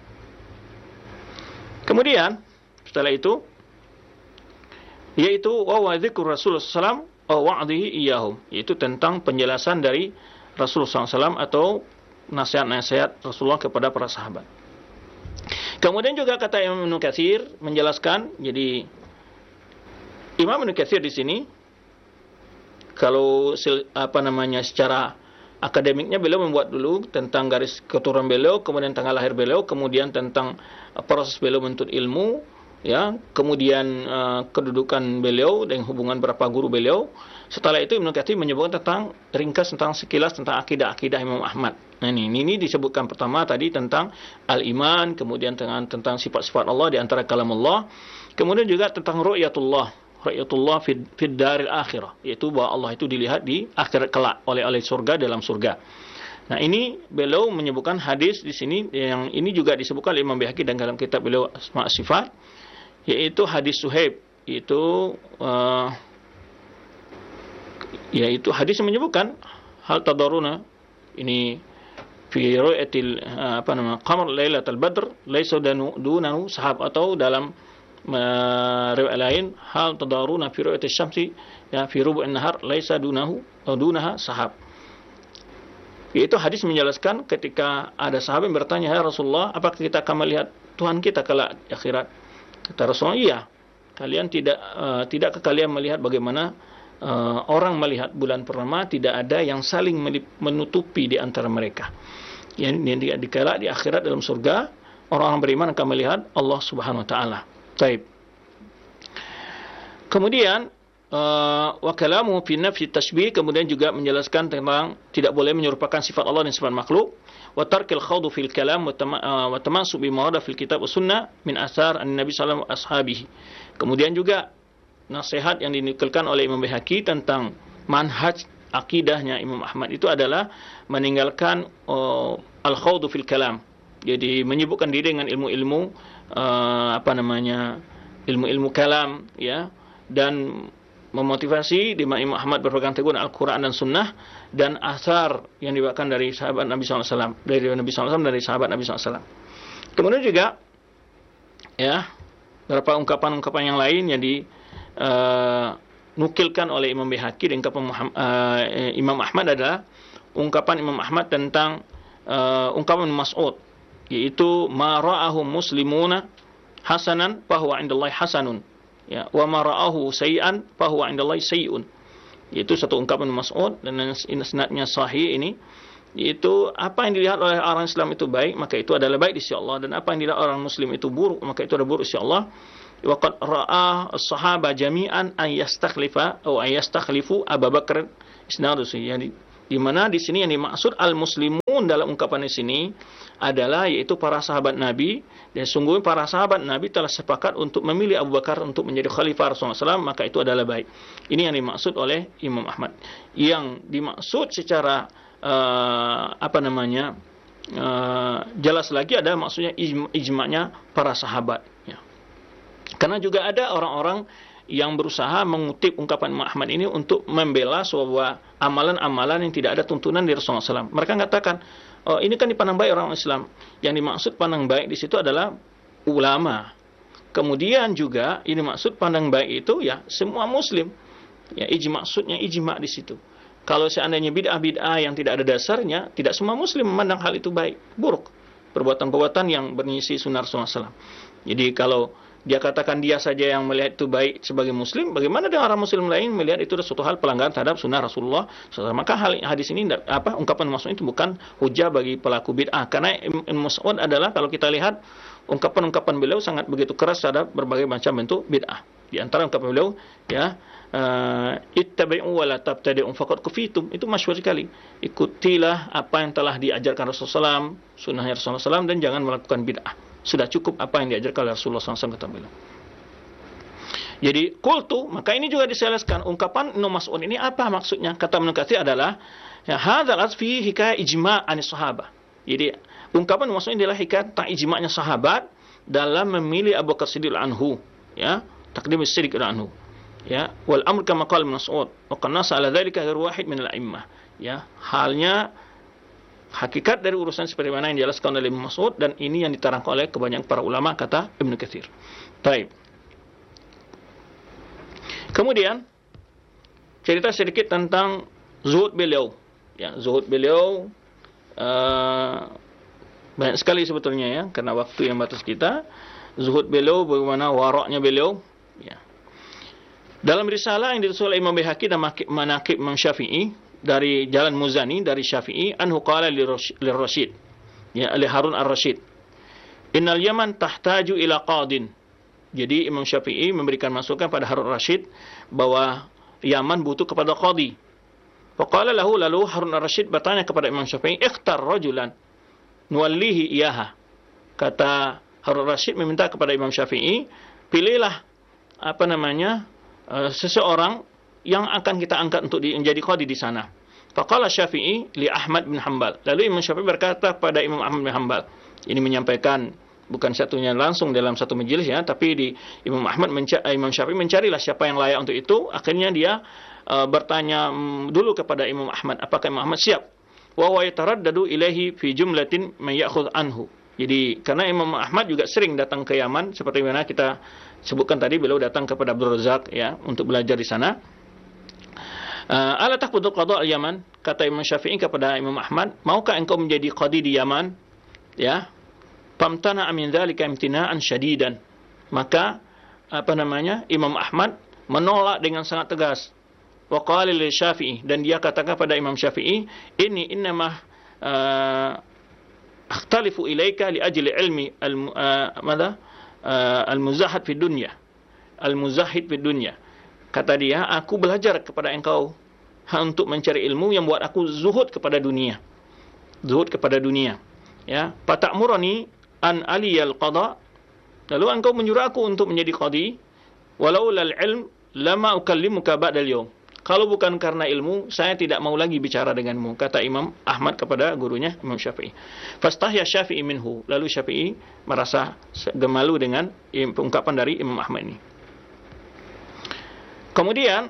Kemudian setelah itu yaitu wa dzikr Rasulullah SAW wa wa'dihi iyyahum, yaitu tentang penjelasan dari Rasulullah SAW atau nasihat-nasihat Rasulullah kepada para sahabat. Kemudian juga kata Imam Ibnu Katsir menjelaskan, jadi Imam Ibnu Katsir di sini kalau secara akademiknya beliau membuat dulu tentang garis keturunan beliau, kemudian tanggal lahir beliau, kemudian tentang proses beliau menuntut ilmu, ya, kemudian kedudukan beliau dan hubungan berapa guru beliau. Setelah itu Ibnu Katsir menyebutkan tentang ringkas tentang sekilas tentang akidah Imam Ahmad. Nah, ini disebutkan pertama tadi tentang al-iman, kemudian tentang sifat-sifat Allah di antara kalam Allah, kemudian juga tentang ru'yatullah fid daril akhirah, yaitu bahwa Allah itu dilihat di akhirat kelak oleh surga dalam surga. Nah, ini beliau menyebutkan hadis di sini yang ini juga disebutkan oleh Imam Baihaqi dan dalam kitab beliau Asma Sifat, yaitu hadis Suhaib, yaitu hadis yang menyebutkan hal tadaruna ini fi ru'yatil qamar lailatul badr laisa dunahu sahab, atau dalam riwayat lain hal tadaruna fi ru'yatil syamsi ya fi rubu'in nahar laisa dunaha sahab. Yaitu hadis menjelaskan ketika ada sahabat yang bertanya, "Ya Rasulullah, apakah kita akan melihat Tuhan kita kelak di akhirat?" Kata Rasulullah, "Iya. Kalian tidakkah kalian melihat bagaimana orang melihat bulan purnama, tidak ada yang saling menutupi di antara mereka." Yang dikala di akhirat dalam surga, orang-orang beriman akan melihat Allah Subhanahu wa taala. Baik. Kemudian wa kalamu fi nafsi tashbih, kemudian juga menjelaskan tentang tidak boleh menyerupakan sifat Allah dan sifat makhluk, wa tarkil khawdu fil kalam wa tamassu bi ma fil kitab wa sunnah min athar an-nabi sallallahu alaihi ashabihi. Kemudian juga nasihat yang dinukilkan oleh Imam Baihaqi tentang manhaj akidahnya Imam Ahmad itu adalah meninggalkan al-khawdu fil kalam. Jadi menyibukkan diri dengan ilmu-ilmu ilmu-ilmu kalam, ya, dan memotivasi di mana Imam Ahmad berpegang teguh Al-Quran dan Sunnah dan asar yang dibawakan dari sahabat Nabi SAW, dari Nabi SAW, dari sahabat Nabi SAW. Kemudian juga, ya, beberapa ungkapan-ungkapan yang lain yang dinukilkan oleh Imam Baihaqi dan Imam Ahmad adalah ungkapan Imam Ahmad tentang ungkapan Mas'ud, yaitu ma ra'ahu muslimuna hasanan fahuwa indallahi hasanun, ya, wa ma ra'ahu sayyi'an fahuwa indallahi sayyi'un. Yaitu satu ungkapan Mas'ud dan isnadnya sahih ini, yaitu apa yang dilihat oleh orang Islam itu baik, maka itu adalah baik di sisi Allah, dan apa yang dilihat orang muslim itu buruk, maka itu adalah buruk di sisi Allah. wa qad ra'a as-sahaba jami'an an yastakhlifa atau an yastakhlifu Abu Bakar isnadusi. Yani di mana di sini yang dimaksud al-muslimun dalam ungkapan di sini adalah yaitu para sahabat Nabi, dan sungguh para sahabat Nabi telah sepakat untuk memilih Abu Bakar untuk menjadi khalifah Rasulullah SAW, maka itu adalah baik. Ini yang dimaksud oleh Imam Ahmad. Yang dimaksud secara jelas lagi adalah maksudnya ijma'nya para sahabat, ya. Karena juga ada orang-orang yang berusaha mengutip ungkapan Imam Ahmad ini untuk membela sebuah amalan-amalan yang tidak ada tuntunan dari Rasulullah SAW. Mereka mengatakan, oh, ini kan dipandang baik orang Islam. Yang dimaksud pandang baik di situ adalah ulama. Kemudian juga ini maksud pandang baik itu ya semua Muslim. Ya, maksudnya ijma' di situ. Kalau seandainya bid'ah-bid'ah yang tidak ada dasarnya, tidak semua Muslim memandang hal itu baik, buruk. Perbuatan-perbuatan yang bernyisi sunnah Rasulullah SAW. Jadi kalau dia katakan dia saja yang melihat itu baik sebagai Muslim, bagaimana dengan orang Muslim lain melihat itu suatu hal pelanggaran terhadap sunnah Rasulullah SAW? Maka hadis ini ungkapan Mas'ud itu bukan hujah bagi pelaku bid'ah. Karena Mas'ud adalah kalau kita lihat ungkapan-ungkapan beliau sangat begitu keras terhadap berbagai macam bentuk bid'ah. Di antara ungkapan beliau, ya, ittabi'u wa la tabtadi'u faqad kufitum. Itu masyhur sekali. Ikutilah apa yang telah diajarkan Rasulullah SAW, sunnahnya Rasulullah SAW, dan jangan melakukan bid'ah. Sudah cukup apa yang diajarkan oleh Rasulullah SAW, kata beliau. Jadi qultu, maka ini juga dijelaskan ungkapan Ibnu Mas'ud ini apa maksudnya? Kata Ibnu Katsir adalah ya hadzal asfi hikayah ijma' anis sahabah. Jadi ungkapan Ibnu Mas'ud ini adalah hikayat tentang ijma'nya sahabat dalam memilih Abu Bakar Siddiq anhu, ya, taqdim as-siddiq anhu, ya, wal amr kama qala Ibnu Mas'ud wa qannas ala dzalika ghairu wahid min al-a'immah, ya, halnya hakikat dari urusan seperti mana yang dijelaskan oleh Ibnu Mas'ud, dan ini yang diterangkan oleh kebanyakan para ulama, kata Ibnu Katsir. Baik. Kemudian cerita sedikit tentang zuhud beliau. Ya, zuhud beliau banyak sekali sebetulnya, ya, karena waktu yang batas kita. Zuhud beliau, bagaimana waraknya beliau, ya. Dalam risalah yang ditulis oleh Imam Baihaqi dan Manaqib Imam Syafi'i dari Jalan Muzani dari Syafi'i, anhu qala lirrasyid, ya, li Harun ar-Rasyid, innal Yaman tahtaju ila qadin. Jadi Imam Syafi'i memberikan masukan pada Harun ar-Rasyid bahwa Yaman butuh kepada qadi. Faqala lahu, lalu Harun ar-Rasyid bertanya kepada Imam Syafi'i, ikhtar rajulan nuwallihi iyaha. Kata Harun ar-Rasyid meminta kepada Imam Syafi'i, pilihlah seseorang yang akan kita angkat untuk menjadi qadi di sana. Faqala Syafi'i li Ahmad bin Hanbal. Lalu Imam Syafi'i berkata kepada Imam Ahmad bin Hanbal. Ini menyampaikan bukan satunya langsung dalam satu majelis, ya, tapi di Imam Syafi'i mencarilah siapa yang layak untuk itu. Akhirnya dia bertanya dulu kepada Imam Ahmad, apakah Imam Ahmad siap? Wa huwa yataraddadu ilaihi fi jumlatin man ya'khudh anhu. Jadi karena Imam Ahmad juga sering datang ke Yaman, seperti mana kita sebutkan tadi, beliau datang kepada Abdul Razak, ya, untuk belajar di sana. Ala taqbudu qada al-Yaman, kata Imam Syafi'i kepada Imam Ahmad, maukah engkau menjadi qadi di Yaman? Ya. Famtana min dzalika imtina'an syadidan. Maka Imam Ahmad menolak dengan sangat tegas. Wa qala li Syafi'i, dan dia katakan pada Imam Syafi'i, ini innama akhtalifu ilaika li ajli ilmi al-muzahid fi dunya. Al-muzahid fi dunya. Kata dia, aku belajar kepada engkau untuk mencari ilmu yang buat aku zuhud kepada dunia. Zuhud kepada dunia. Ya, fata'murani an aliyal qada. Lalu engkau menyuruh aku untuk menjadi qadi. Walau lal ilm lama ukallimuka ba'dal yawm. Kalau bukan karena ilmu, saya tidak mau lagi bicara denganmu, kata Imam Ahmad kepada gurunya Imam Syafi'i. Fastahya Syafi'i minhu. Lalu Syafi'i merasa gemalu dengan ungkapan dari Imam Ahmad ini. Kemudian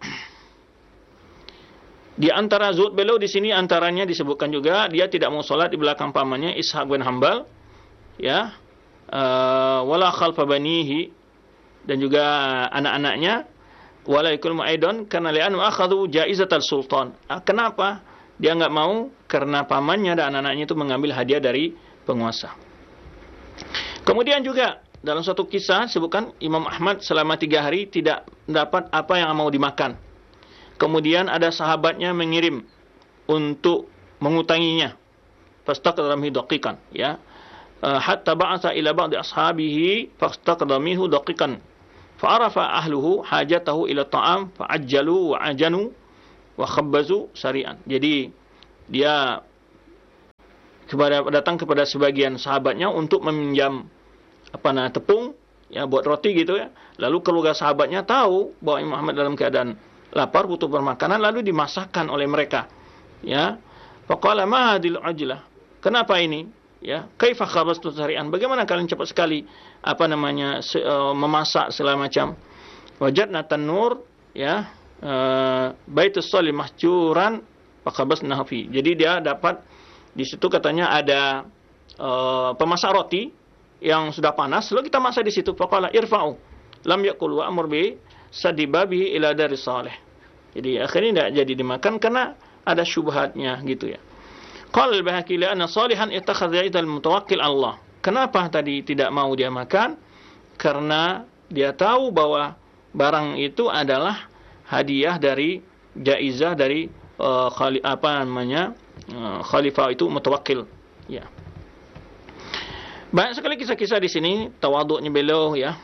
di antara zuhud beliau di sini antaranya disebutkan juga dia tidak mau salat di belakang pamannya Ishaq bin Hanbal, ya, wala khalfa banihi, dan juga anak-anaknya, wala yakul mu'aidan karena li'annu akhadhu jaizatal sultan. Kenapa dia enggak mau? Karena pamannya dan anak-anaknya itu mengambil hadiah dari penguasa. Kemudian juga dalam suatu kisah sebutkan Imam Ahmad selama 3 hari tidak dapat apa yang mau dimakan. Kemudian ada sahabatnya mengirim untuk mengutanginya. Fastaqadram hidaqiqan, ya. hatta ba'atha ila ba'di ashabihi fastaqda minhu daqiqan fa'arafa ahluhu hajatahu ila ta'am fa'ajjalu wa ajanu wa khabbazu sari'an. Jadi dia datang kepada sebagian sahabatnya untuk meminjam tepung ya buat roti gitu ya. Lalu keluarga sahabatnya tahu bahwa Imam Ahmad dalam keadaan lapar, butuh bermakanan, lalu dimasakkan oleh mereka. Ya. Faqala ma hadhil ajlah? Kenapa ini? Ya, kaifa khabastu sari'an? Bagaimana kalian cepat sekali memasak segala macam? Wajadna tanur ya, baitus salim mahjuran fakhabasna fi. Jadi dia dapat di situ katanya ada pemasak roti yang sudah panas, lalu kita masak di situ. Faqala irfa'u lam yakul wa amr bi sadibabihi ila dari salih. Jadi akhirnya tidak jadi dimakan karena ada syubhatnya gitu ya. Qala al-Bahaqi li'anna salihan ittakhadha idal mutawakkil Allah. Kenapa tadi tidak mau dia makan? Karena dia tahu bahwa barang itu adalah hadiah dari jaizah dari khalifah itu mutawakkil ya. Banyak sekali kisah-kisah di sini tawaduknya beliau ya.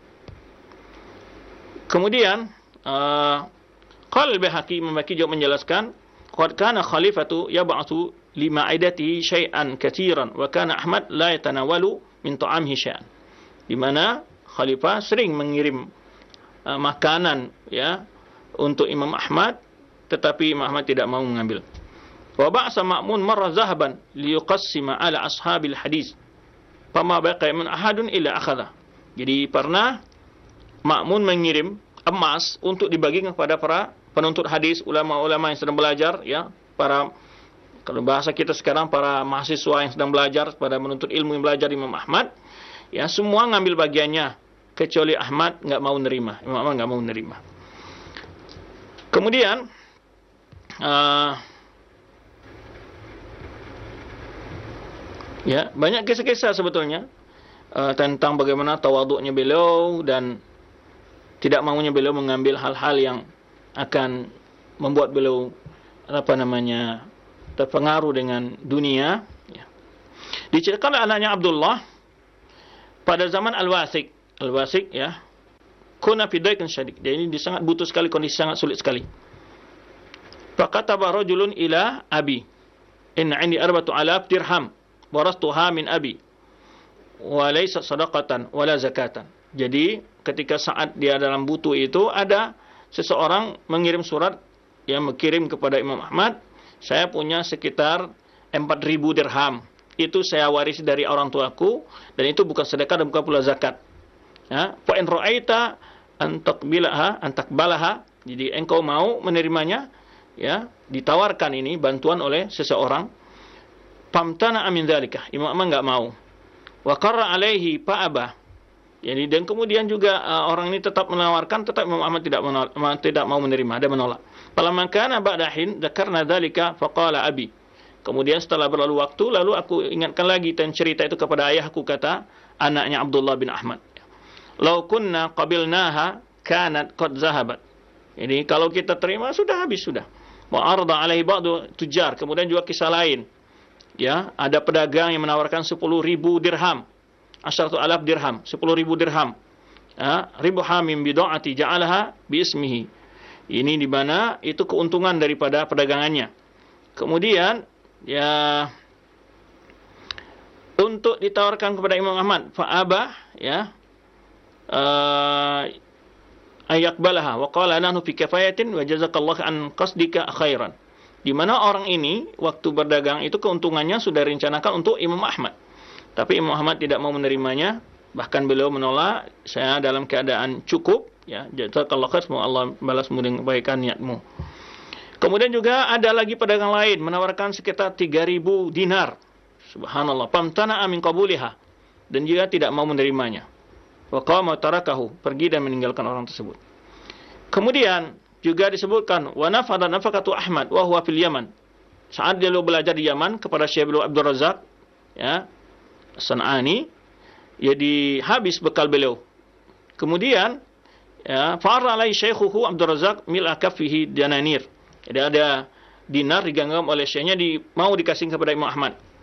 Kemudian qala al-Bahaqi juga menjelaskan qad kana khalifatu yab'athu lima aidati syai'an katsiran wa kana Ahmad la yatanawalu min ta'amhi syai'an. Di mana khalifah sering mengirim makanan ya untuk Imam Ahmad, tetapi Imam Ahmad tidak mau mengambil. Wa ba'sa Ma'mun marra zahaban liyuqassima ala ashabil hadis fama baqa min ahadun illa akhadha. Jadi pernah Ma'mun mengirim emas untuk dibagikan kepada para penuntut hadis, ulama-ulama yang sedang belajar ya, para, kalau bahasa kita sekarang, para mahasiswa yang sedang belajar, pada menuntut ilmu yang belajar Imam Ahmad ya, semua ngambil bagiannya kecuali Ahmad nggak mau nerima. Imam Ahmad nggak mau nerima. Kemudian ya, banyak kisah-kisah sebetulnya tentang bagaimana tawaduknya beliau dan tidak maunya beliau mengambil hal-hal yang akan membuat beliau terpengaruh dengan dunia ya. Diceritakan anaknya Abdullah pada zaman Al-Wasik ya, kuna fi daikin syadid. Dia ini sangat butuh sekali, kondisi sangat sulit sekali. Faqataba rajulun ila abi inna 'indi 4,000 dirham warastuha min abi wa laysa sadaqatan wala zakatan. Jadi ketika saat dia dalam butuh itu, ada seseorang mengirim surat yang mengirim kepada Imam Ahmad, saya punya sekitar 4.000 dirham. Itu saya warisi dari orang tuaku dan itu bukan sedekah dan bukan pula zakat. Ya, fa in ra'aita an taqbalaha, jadi engkau mau menerimanya ya, ditawarkan ini bantuan oleh seseorang. Famtana min dzalika, Imam Ahmad enggak mau. Wa qarra alaihi fa'aba. Jadi dan kemudian juga orang ini tetap menawarkan, tetap Imam Ahmad tidak mau menerima, dia menolak. Falamma kana ba'da hin dzakarna dzalika faqala abi. Kemudian setelah berlalu waktu, lalu aku ingatkan lagi dan cerita itu kepada ayahku, kata anaknya Abdullah bin Ahmad. Law kunna qabilnaha kanat qad zahabat. Jadi kalau kita terima sudah habis sudah. Wa arda alaihi ba'du tujar. Kemudian juga kisah lain. Ya, ada pedagang yang menawarkan 10.000 dirham. 10,000 dirham, 10.000 dirham. Ribuha min bid'ati ja'alaha bi ismihi. Ini di mana itu keuntungan daripada perdagangannya. Kemudian ya, untuk ditawarkan kepada Imam Ahmad, fa'abah ya, ayakbalaha wa qala nahnu fi kifayatin wa jazakallahu an qasdika khairan. Di mana orang ini waktu berdagang itu keuntungannya sudah direncanakan untuk Imam Ahmad. Tapi Imam Ahmad tidak mau menerimanya, bahkan beliau menolak, saya dalam keadaan cukup ya, jazakallahu khair, semoga Allah balasmu dengan kebaikan niatmu. Kemudian juga ada lagi pedagang lain menawarkan sekitar 3.000 dinar. Subhanallah, famtana min qabuliha, dan juga tidak mau menerimanya. Wa qama tarakahu, pergi dan meninggalkan orang tersebut. Kemudian juga disebutkan wa nafada nafaqatu Ahmad wa huwa fil Yaman. Saat dia belajar di Yaman kepada Syekh Abdul Razak ya, San'ani, jadi habis bekal beliau. Kemudian ya, fa'ara alai syaikhuhu Abdul Razak mil'a kaffihi dananir. Jadi ada dinar digenggam oleh syekhnya, mau dikasih kepada Imam Ahmad.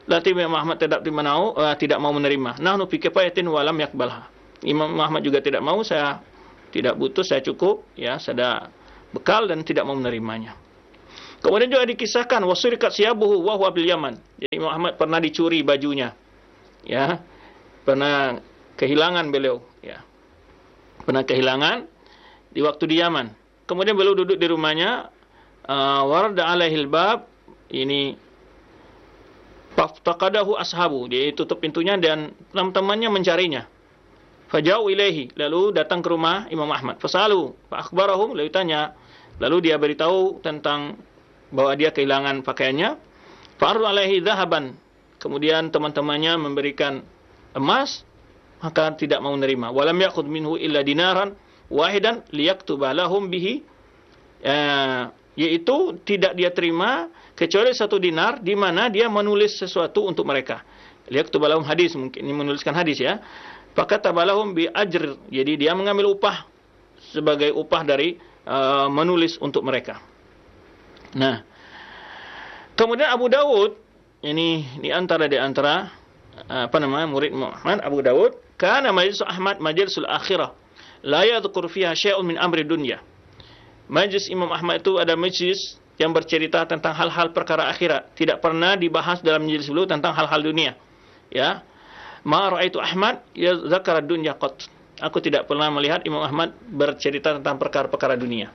Lati Imam Ahmad tidak mau menerima. Nahnu fi kifayatin wa lam yakbalha. Imam Ahmad juga tidak mau, saya tidak butuh, saya cukup, ya, saya bekal dan tidak mau menerimanya. Kemudian juga dikisahkan wasurikat siyabuhu wa huwa bil Yaman. Jadi Imam Ahmad pernah dicuri bajunya. Ya. Pernah kehilangan beliau, ya. Pernah kehilangan di waktu di Yaman. Kemudian beliau duduk di rumahnya, warada alaihil bab, ini faftaqadahu ashabu, dia tutup pintunya dan teman-temannya mencarinya. Fajau ilaihi, lalu datang ke rumah Imam Ahmad. Fasalu, fa akhbarahum, lalu tanya, lalu dia beritahu tentang bahwa dia kehilangan pakaiannya. Fa'arud alaihi dhahaban, kemudian teman-temannya memberikan emas, maka tidak mau menerima. Walam ya'khudh minhu illa dinaran wahidan liyaktuba lahum bihi, yaitu tidak dia terima kecuali 1 dinar di mana dia menulis sesuatu untuk mereka. Liyaktuba lahum hadis, mungkin ini menuliskan hadis, ya. Fakataba lahum bi ajr, jadi dia mengambil upah sebagai upah dari menulis untuk mereka. Nah, kemudian Abu Dawud, ini di antara murid Muhammad Abu Dawud, kana majlis Ahmad majlisul akhirah la yadhkur fiha syai'un min amri dunya. Majlis Imam Ahmad itu ada majlis yang bercerita tentang hal-hal perkara akhirat, tidak pernah dibahas dalam majlis dulu tentang hal-hal dunia, ya. Ma ra'aitu Ahmad yazakara dunya qat. Aku tidak pernah melihat Imam Ahmad bercerita tentang perkara-perkara dunia.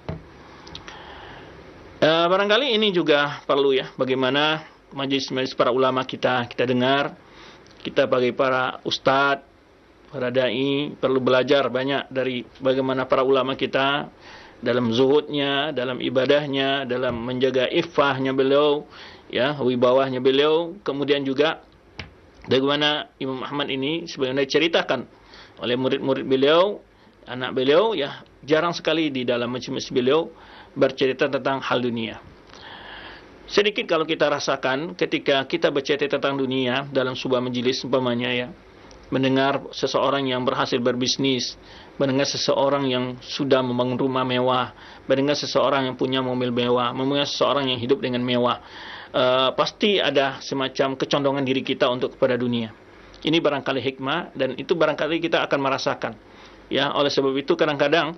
Barangkali ini juga perlu, ya, bagaimana majlis-majlis para ulama kita dengar. Kita bagi para ustadz, para dai perlu belajar banyak dari bagaimana para ulama kita dalam zuhudnya, dalam ibadahnya, dalam menjaga iffahnya beliau, ya, wibawahnya beliau. Kemudian juga bagaimana Imam Ahmad ini sebagaimana diceritakan oleh murid-murid beliau, anak beliau, ya, jarang sekali di dalam majlis beliau bercerita tentang hal dunia. Sedikit kalau kita rasakan ketika kita bercerita tentang dunia dalam sebuah majelis umpamanya, ya, mendengar seseorang yang berhasil berbisnis, mendengar seseorang yang sudah membangun rumah mewah, mendengar seseorang yang punya mobil mewah, mendengar seseorang yang hidup dengan mewah, pasti ada semacam kecondongan diri kita untuk kepada dunia. Ini barangkali hikmah dan itu barangkali kita akan merasakan, ya. Oleh sebab itu kadang-kadang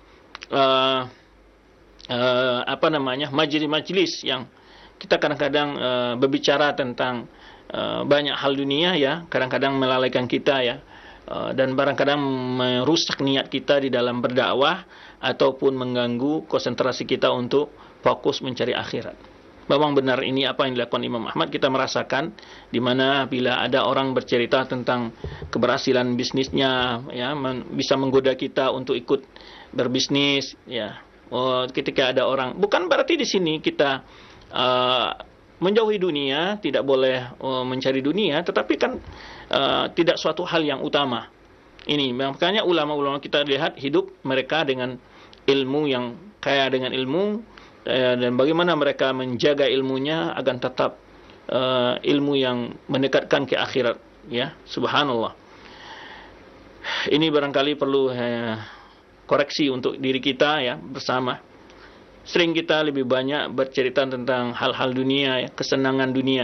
majelis-majelis yang kita kadang-kadang berbicara tentang banyak hal dunia, ya, kadang-kadang melalaikan kita, ya, dan barangkali merusak niat kita di dalam berdakwah ataupun mengganggu konsentrasi kita untuk fokus mencari akhirat. Memang benar ini apa yang dilakukan Imam Ahmad, kita merasakan di mana bila ada orang bercerita tentang keberhasilan bisnisnya, ya, bisa menggoda kita untuk ikut berbisnis, ya. Ketika ada orang, bukan berarti di sini kita menjauhi dunia, tidak boleh mencari dunia, tetapi kan tidak suatu hal yang utama. Ini makanya ulama-ulama kita lihat hidup mereka dengan ilmu, yang kaya dengan ilmu, dan bagaimana mereka menjaga ilmunya agar tetap ilmu yang mendekatkan ke akhirat, ya. Subhanallah. Ini barangkali perlu koreksi untuk diri kita, ya, bersama. Sering kita lebih banyak bercerita tentang hal-hal dunia, ya, kesenangan dunia,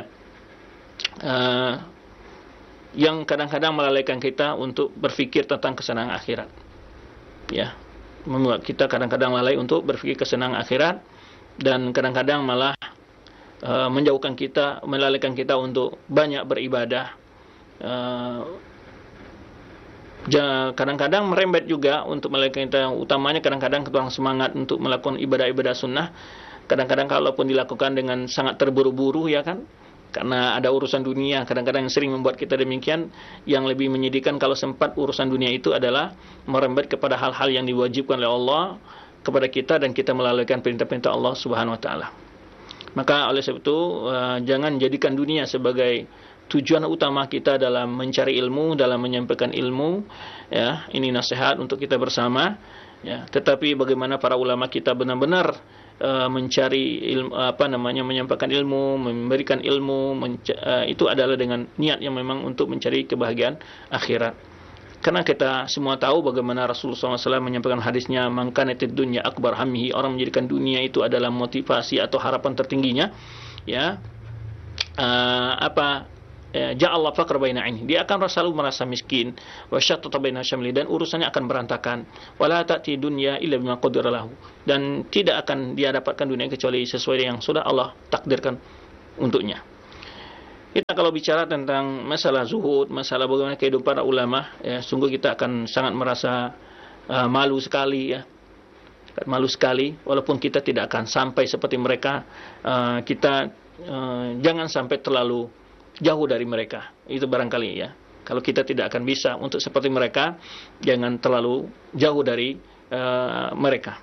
yang kadang-kadang melalaikan kita untuk berfikir tentang kesenangan akhirat, ya. Membuat kita kadang-kadang lalai untuk berfikir kesenangan akhirat, dan kadang-kadang malah menjauhkan kita, melalaikan kita untuk banyak beribadah. Kadang-kadang merembet juga untuk melalaikan kita, utamanya kadang-kadang kurang semangat untuk melakukan ibadah-ibadah sunnah. Kadang-kadang kalaupun dilakukan dengan sangat terburu-buru, ya kan, karena ada urusan dunia, kadang-kadang sering membuat kita demikian. Yang lebih menyedihkan kalau sempat urusan dunia itu adalah merembet kepada hal-hal yang diwajibkan oleh Allah kepada kita, dan kita melalaikan perintah-perintah Allah Subhanahu wa taala. Maka oleh sebab itu jangan jadikan dunia sebagai tujuan utama kita dalam mencari ilmu, dalam menyampaikan ilmu, ya. Ini nasihat untuk kita bersama, ya. Tetapi bagaimana para ulama kita benar-benar mencari ilmu, menyampaikan ilmu, memberikan ilmu, itu adalah dengan niat yang memang untuk mencari kebahagiaan akhirat. Karena kita semua tahu bagaimana Rasulullah SAW menyampaikan hadisnya, man kanatid dunya akbar hammihi, orang menjadikan dunia itu adalah motivasi atau harapan tertingginya, ya. ja'allahu faqra baina aini, dia akan selalu merasa miskin, wa syattata baina syamli, dan urusannya akan berantakan, wala ta'ti dunya illa bima qaddara lahu, dan tidak akan dia dapatkan dunia kecuali sesuai yang sudah Allah takdirkan untuknya. Kita kalau bicara tentang masalah zuhud, masalah bagaimana kehidupan para ulama, ya, sungguh kita akan sangat merasa malu sekali, ya. Malu sekali, walaupun kita tidak akan sampai seperti mereka. Kita jangan sampai terlalu jauh dari mereka. Itu barangkali, ya. Kalau kita tidak akan bisa untuk seperti mereka, jangan terlalu jauh dari mereka.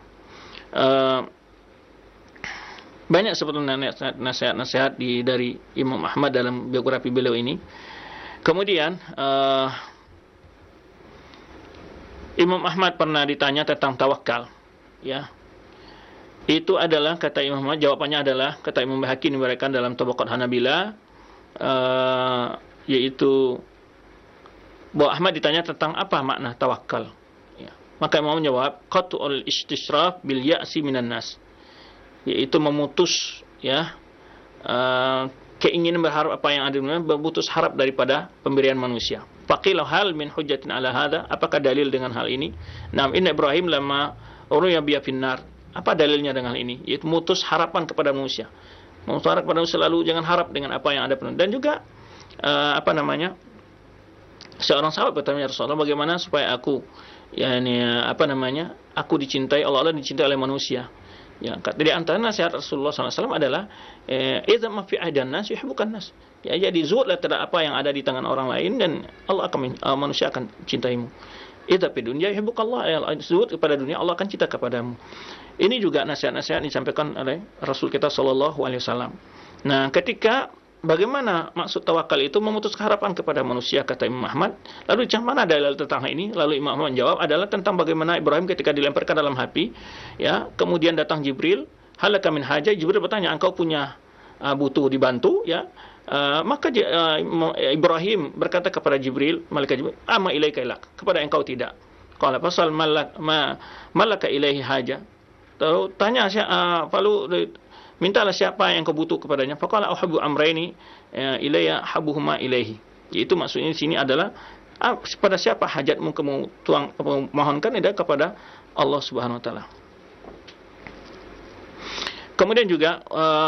Banyak sebetulnya nasihat-nasihat dari Imam Ahmad dalam biografi beliau ini. Kemudian Imam Ahmad pernah ditanya tentang tawakal, ya. Itu adalah, kata Imam Ahmad, jawabannya adalah, kata Imam Baihaqi diberikan dalam Tabaqat Hanabila, yaitu bahwa Ahmad ditanya tentang apa makna tawakal, ya. Maka Imam menjawab, qat'ul istishraf bil ya'si minan nas, yaitu memutus, ya, keinginan berharap apa yang ada, memutus harap daripada pemberian manusia. Faqilah hal min hujjatin ala hadha, apakah dalil dengan hal ini? Naam, inna Ibrahim lama uruya biya finnar, apa dalilnya dengan ini? Yaitu memutus harapan kepada manusia. Memutus harapan kepada manusia, selalu jangan harap dengan apa yang ada. Dan juga seorang sahabat bertanya, Rasulullah, bagaimana supaya aku, aku dicintai Allah, Allah dicintai oleh manusia? Ya, di antara nasihat Rasulullah SAW adalah idza ma fi aidan nas yuhibbukan nas. Ya, jadi zuhudlah terhadap apa yang ada di tangan orang lain, dan Allah akan manusia akan cintaimu. Idza fi dunya yuhibbukallah, zuhud kepada dunia, Allah akan cinta kepadamu. Ini juga nasihat-nasihat disampaikan oleh Rasul kita sallallahu alaihi wasallam. Nah, ketika bagaimana maksud tawakal itu memutus harapan kepada manusia, kata Imam Ahmad. Lalu macam mana dalil tentang ini? Lalu Imam Ahmad menjawab adalah tentang bagaimana Ibrahim ketika dilemparkan dalam api, ya, kemudian datang Jibril, halaka min haja, Jibril bertanya, engkau punya butuh dibantu, ya. Maka Ibrahim berkata kepada Jibril, malaikat Jibril, amma ilaika ilak, kepada engkau tidak. Qala fasal malaka ilaihi haja. Lalu tanya, mintalah siapa yang kau butuh kepadanya. Faqala uhibbu amrayni ilayya habuhuma ilaihi. Yaitu maksudnya di sini adalah pada siapa hajatmu kamu mohonkan, adalah kepada Allah Subhanahu wa taala. Kemudian juga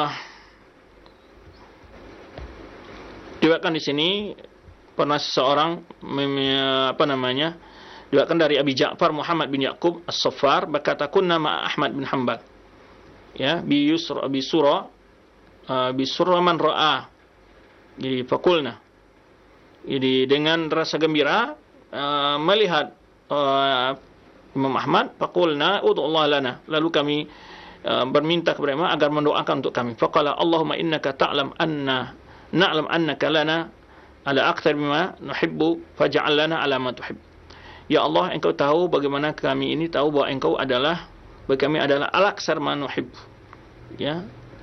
diwakilkan di sini pernah seseorang diwakilkan dari Abi Ja'far Muhammad bin Yaqub As-Saffar berkata, kunna ma Ahmad bin Hanbal, ya, bi surah man ra'a. Jadi fakulna, jadi dengan rasa gembira melihat Imam Ahmad, fakulna ud'ullah lana, lalu kami berminta kepada Imam agar mendoakan untuk kami. Faqala Allahumma innaka na'lam annaka lana ala akthar mimma nuhibbu faj'al lana ala ma tuhib. Ya Allah, engkau tahu bagaimana kami ini tahu bahwa engkau adalah, bagi kami adalah al-aksar ma nuhib, ya,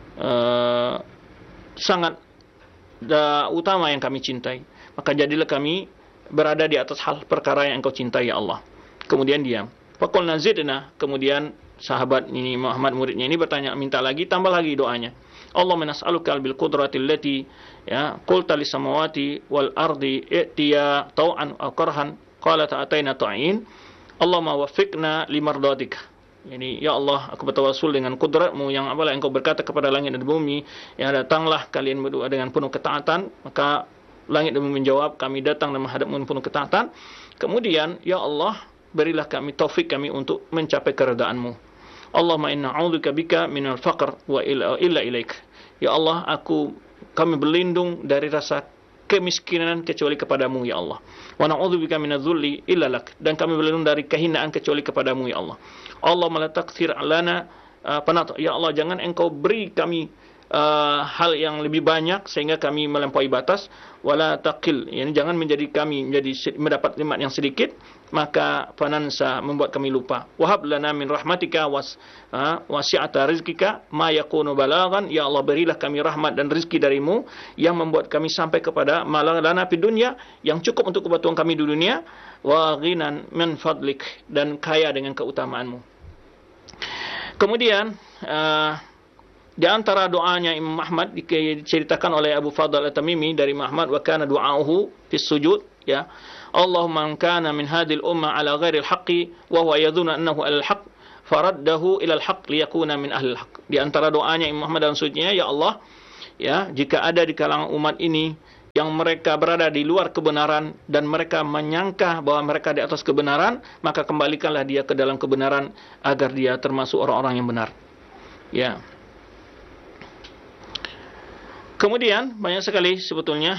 sangat utama yang kami cintai, maka jadilah kami berada di atas hal perkara yang engkau cintai, ya Allah. Kemudian diam. Faqulna zidna, kemudian sahabat ini Muhammad muridnya ini bertanya, minta lagi, tambah lagi doanya. Allahumma nas'aluka bil qudrati allati, ya, qulta lis samawati wal ardi i'tiya tau'an aw karhan, qala ta'ataina ta'in. Allahumma waffiqna limardatika. Jadi, ya Allah, aku bertawassul dengan kudratmu yang apalah engkau berkata kepada langit dan bumi, ya, datanglah kalian berdua dengan penuh ketaatan. Maka langit dan bumi menjawab, kami datang dan menghadapmu dengan penuh ketaatan. Kemudian, ya Allah, berilah kami taufik kami untuk mencapai keredaanmu. Allahumma inna a'udzubika bika minal faqr wa illa ilaik. Ya Allah, kami berlindung dari rasa kemiskinan kecuali kepadamu, ya Allah. Wa na'udzubika minadz-dzulli illa lak, dan kami berlindung dari kehinaan kecuali kepadamu, ya Allah. Allahumma la taqsir lana ya Allah, jangan engkau beri kami hal yang lebih banyak sehingga kami melampaui batas, wala taqil, yani jangan menjadi kami mendapat nikmat yang sedikit maka fanansa, membuat kami lupa. Wahab lana min rahmatika wasi'ata rizqika ma yakunu balaghan, ya Allah, berilah kami rahmat dan rezeki darimu yang membuat kami sampai kepada malana fid dunya, yang cukup untuk kebutuhan kami di dunia, wa ghinan min fadlik, dan kaya dengan keutamaanmu. Kemudian Di antara doanya Imam Ahmad diceritakan oleh Abu Fadl At-Tamimi dari Ahmad, wa kana du'auhu fis sujud, ya, Allahumma man kana min hadhil umma ala ghairil haqqi wa huwa yadhunnu annahu alal haqq faraddahu ila al-haqq liyakuna min ahlil haqq. Di antara doanya Imam Ahmad dalam sujudnya, ya Allah, ya, jika ada di kalangan umat ini yang mereka berada di luar kebenaran dan mereka menyangka bahwa mereka di atas kebenaran, maka kembalikanlah dia ke dalam kebenaran agar dia termasuk orang-orang yang benar. Ya. Kemudian banyak sekali sebetulnya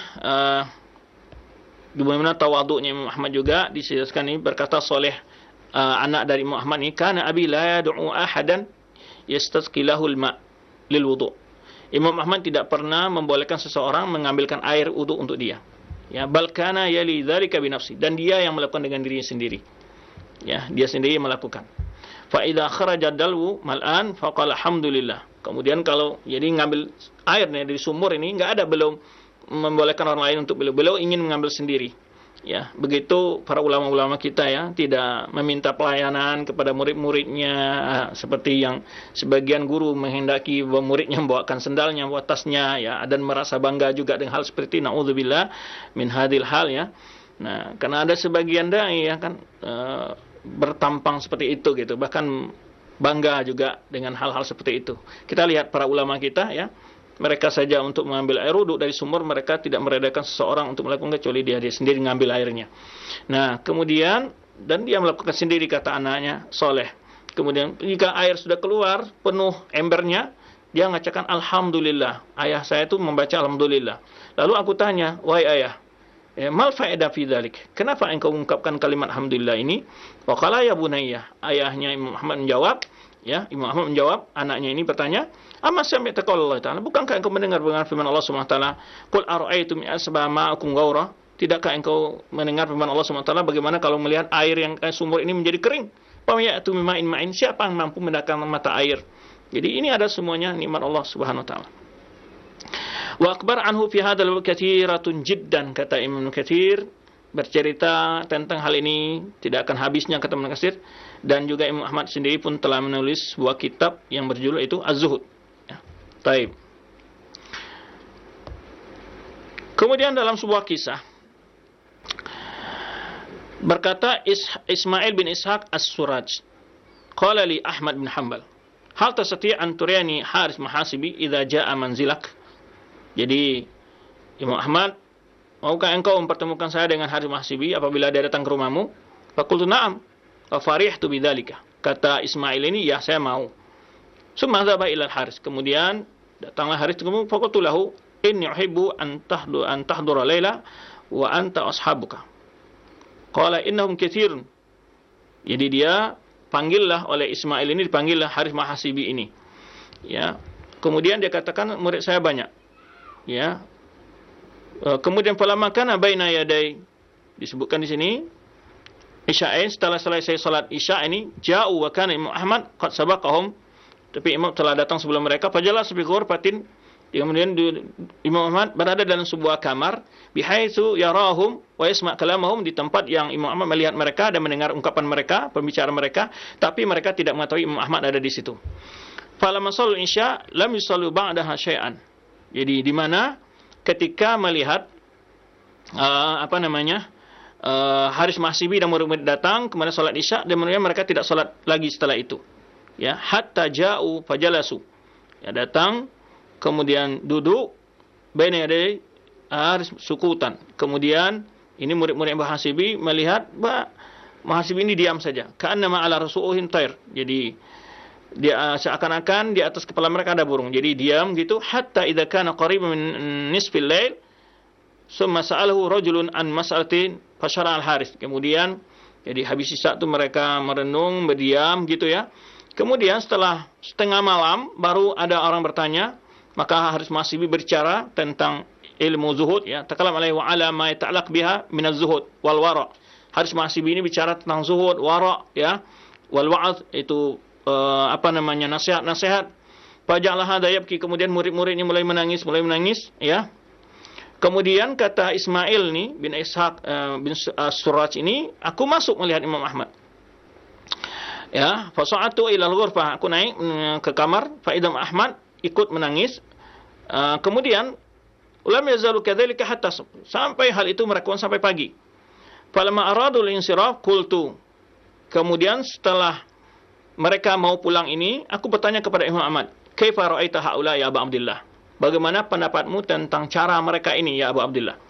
bagaimana tawaduknya Imam Ahmad juga dijelaskan ini, berkata soleh anak dari Imam Ahmad ini, kana abi la yad'u ahadan yastasqilahul ma' lil wudu'. Imam Ahmad tidak pernah membolehkan seseorang mengambilkan air wudu untuk dia. Ya, bal kana yali dzalika bi nafsi, dan dia yang melakukan dengan dirinya sendiri. Ya, dia sendiri yang melakukan. Fa idza kharaja dalwu mal'an faqala alhamdulillah. Kemudian kalau jadi ngambil airnya dari sumur ini, enggak ada, belum membolehkan orang lain untuk beliau ingin mengambil sendiri. Ya, begitu para ulama-ulama kita, ya, tidak meminta pelayanan kepada murid-muridnya seperti yang sebagian guru menghendaki muridnya membawakan sendalnya, bawa tasnya, ya, dan merasa bangga juga dengan hal seperti naudzubillah min hadil hal, ya. Nah, karena ada sebagian dai, ya kan, bertampang seperti itu gitu, bahkan bangga juga dengan hal-hal seperti itu. Kita lihat para ulama kita, ya, mereka saja untuk mengambil air wudu dari sumur, mereka tidak meredakan seseorang untuk melakukan kecuali dia sendiri mengambil airnya. Nah, kemudian, dan dia melakukan sendiri, kata anaknya soleh. Kemudian jika air sudah keluar penuh embernya, dia mengatakan alhamdulillah. Ayah saya itu membaca alhamdulillah. Lalu aku tanya, wahai ayah, mal faedah fi dzalik, kenapa engkau mengungkapkan kalimat alhamdulillah ini? Wa qala ya bunayya, ayahnya Imam Ahmad menjawab, ya, Imam Ahmad menjawab, anaknya ini bertanya, amma sami'ta qaula Allah Ta'ala, bukankah engkau mendengar firman Allah Subhanahu wa taala, qul ara'aytum asba ma'akum ghaura, tidakkah engkau mendengar firman Allah Subhanahu wa taala, bagaimana kalau melihat air yang sumur ini menjadi kering? Fa ya'tu mima'in ma'in, siapa yang mampu mendatangkan mata air? Jadi ini ada semuanya nikmat Allah Subhanahu wa taala. Wa akbar anhu fi hadzal katsiratun jiddan, kata Imam Katsir, bercerita tentang hal ini tidak akan habisnya, kata Ibnu Katsir. Dan juga Imam Ahmad sendiri pun telah menulis sebuah kitab yang berjudul itu Az-Zuhud. Ya. Taib. Kemudian dalam sebuah kisah berkata Ismail bin Ishaq As-Suraj, qala li Ahmad bin Hanbal, hal tastati' an turiyani Haris Mahasibi idza jaa manzilak. Jadi Imam Ahmad, maukah engkau mempertemukan saya dengan Haris Mahasibi apabila dia datang ke rumahmu? Faqultu na'am. Farihtu bidzalika. Kata Ismail ini, ya, saya mau. Summa dzaba ila al-Haris. Kemudian datanglah Haris, kemudian faqultu lahu inni uhibbu an tahdura laila wa anta ashabuka. Qala innahum katsirun. Jadi dia panggillah oleh Ismail ini, dipanggillah Haris Mahasibi ini. Ya. Kemudian dia katakan murid saya banyak. Ya. Kemudian falamma kana baina yaday, disebutkan di sini Isya'in, setelah selesai salat Isya ini, ja'u wa kana Imam Ahmad qad sabaqahum, tapi Imam telah datang sebelum mereka, fajalas bi ghurfatin, kemudian Imam Ahmad berada dalam sebuah kamar, bihaitsu yarahum wa yasma' kalamahum, di tempat yang Imam Ahmad melihat mereka dan mendengar ungkapan mereka, pembicaraan mereka, tapi mereka tidak mengetahui Imam Ahmad ada di situ. Falamma sallu Isya lam yusallu ba'daha syai'an. Jadi di mana ketika melihat Haris Mahasibi dan murid-murid datang, kemudian salat Isya, dan kemudian mereka tidak salat lagi setelah itu. Ya, hatta ja'u fajalasu. Ya, datang, kemudian duduk, baina yaday Haris sukutan. Kemudian ini murid-murid Mahasibi melihat Mahasibi ini diam saja. Ka'annama ala rasu'uhim tayr. Jadi dia seakan-akan di atas kepala mereka ada burung. Jadi diam gitu, hatta idza kana qariban min nisfil lail, summa sa'alahu rajulun an mas'alatin fasyara al-Haris. Kemudian jadi habis Isya itu mereka merenung, berdiam gitu, ya. Kemudian setelah setengah malam baru ada orang bertanya, maka Haris Mahasibi berbicara tentang ilmu zuhud, ya. Takalam alaihi wa ala ma yata'allaq biha min az-zuhud wal wara'. Haris Mahasibi ini bicara tentang zuhud, wara', ya. Wal wa'az itu nasihat-nasihat. Faja'ala hadha yabki, kemudian murid-muridnya mulai menangis, ya. Kemudian kata Ismail nih bin Ishaq bin Suraj ini, aku masuk melihat Imam Ahmad. Ya, fasa'atu ila al-ghurfah, aku naik ke kamar, fa idam Ahmad ikut menangis. Kemudian ulam yazalu kadzalika hatta, sampai hal itu mereka sampai pagi. Falamma aradul insiraf qultu, kemudian setelah mereka mau pulang ini, aku bertanya kepada Imam Ahmad, kaifa ra'aita haula ya Abu Abdullah, bagaimana pendapatmu tentang cara mereka ini ya Abu Abdullah?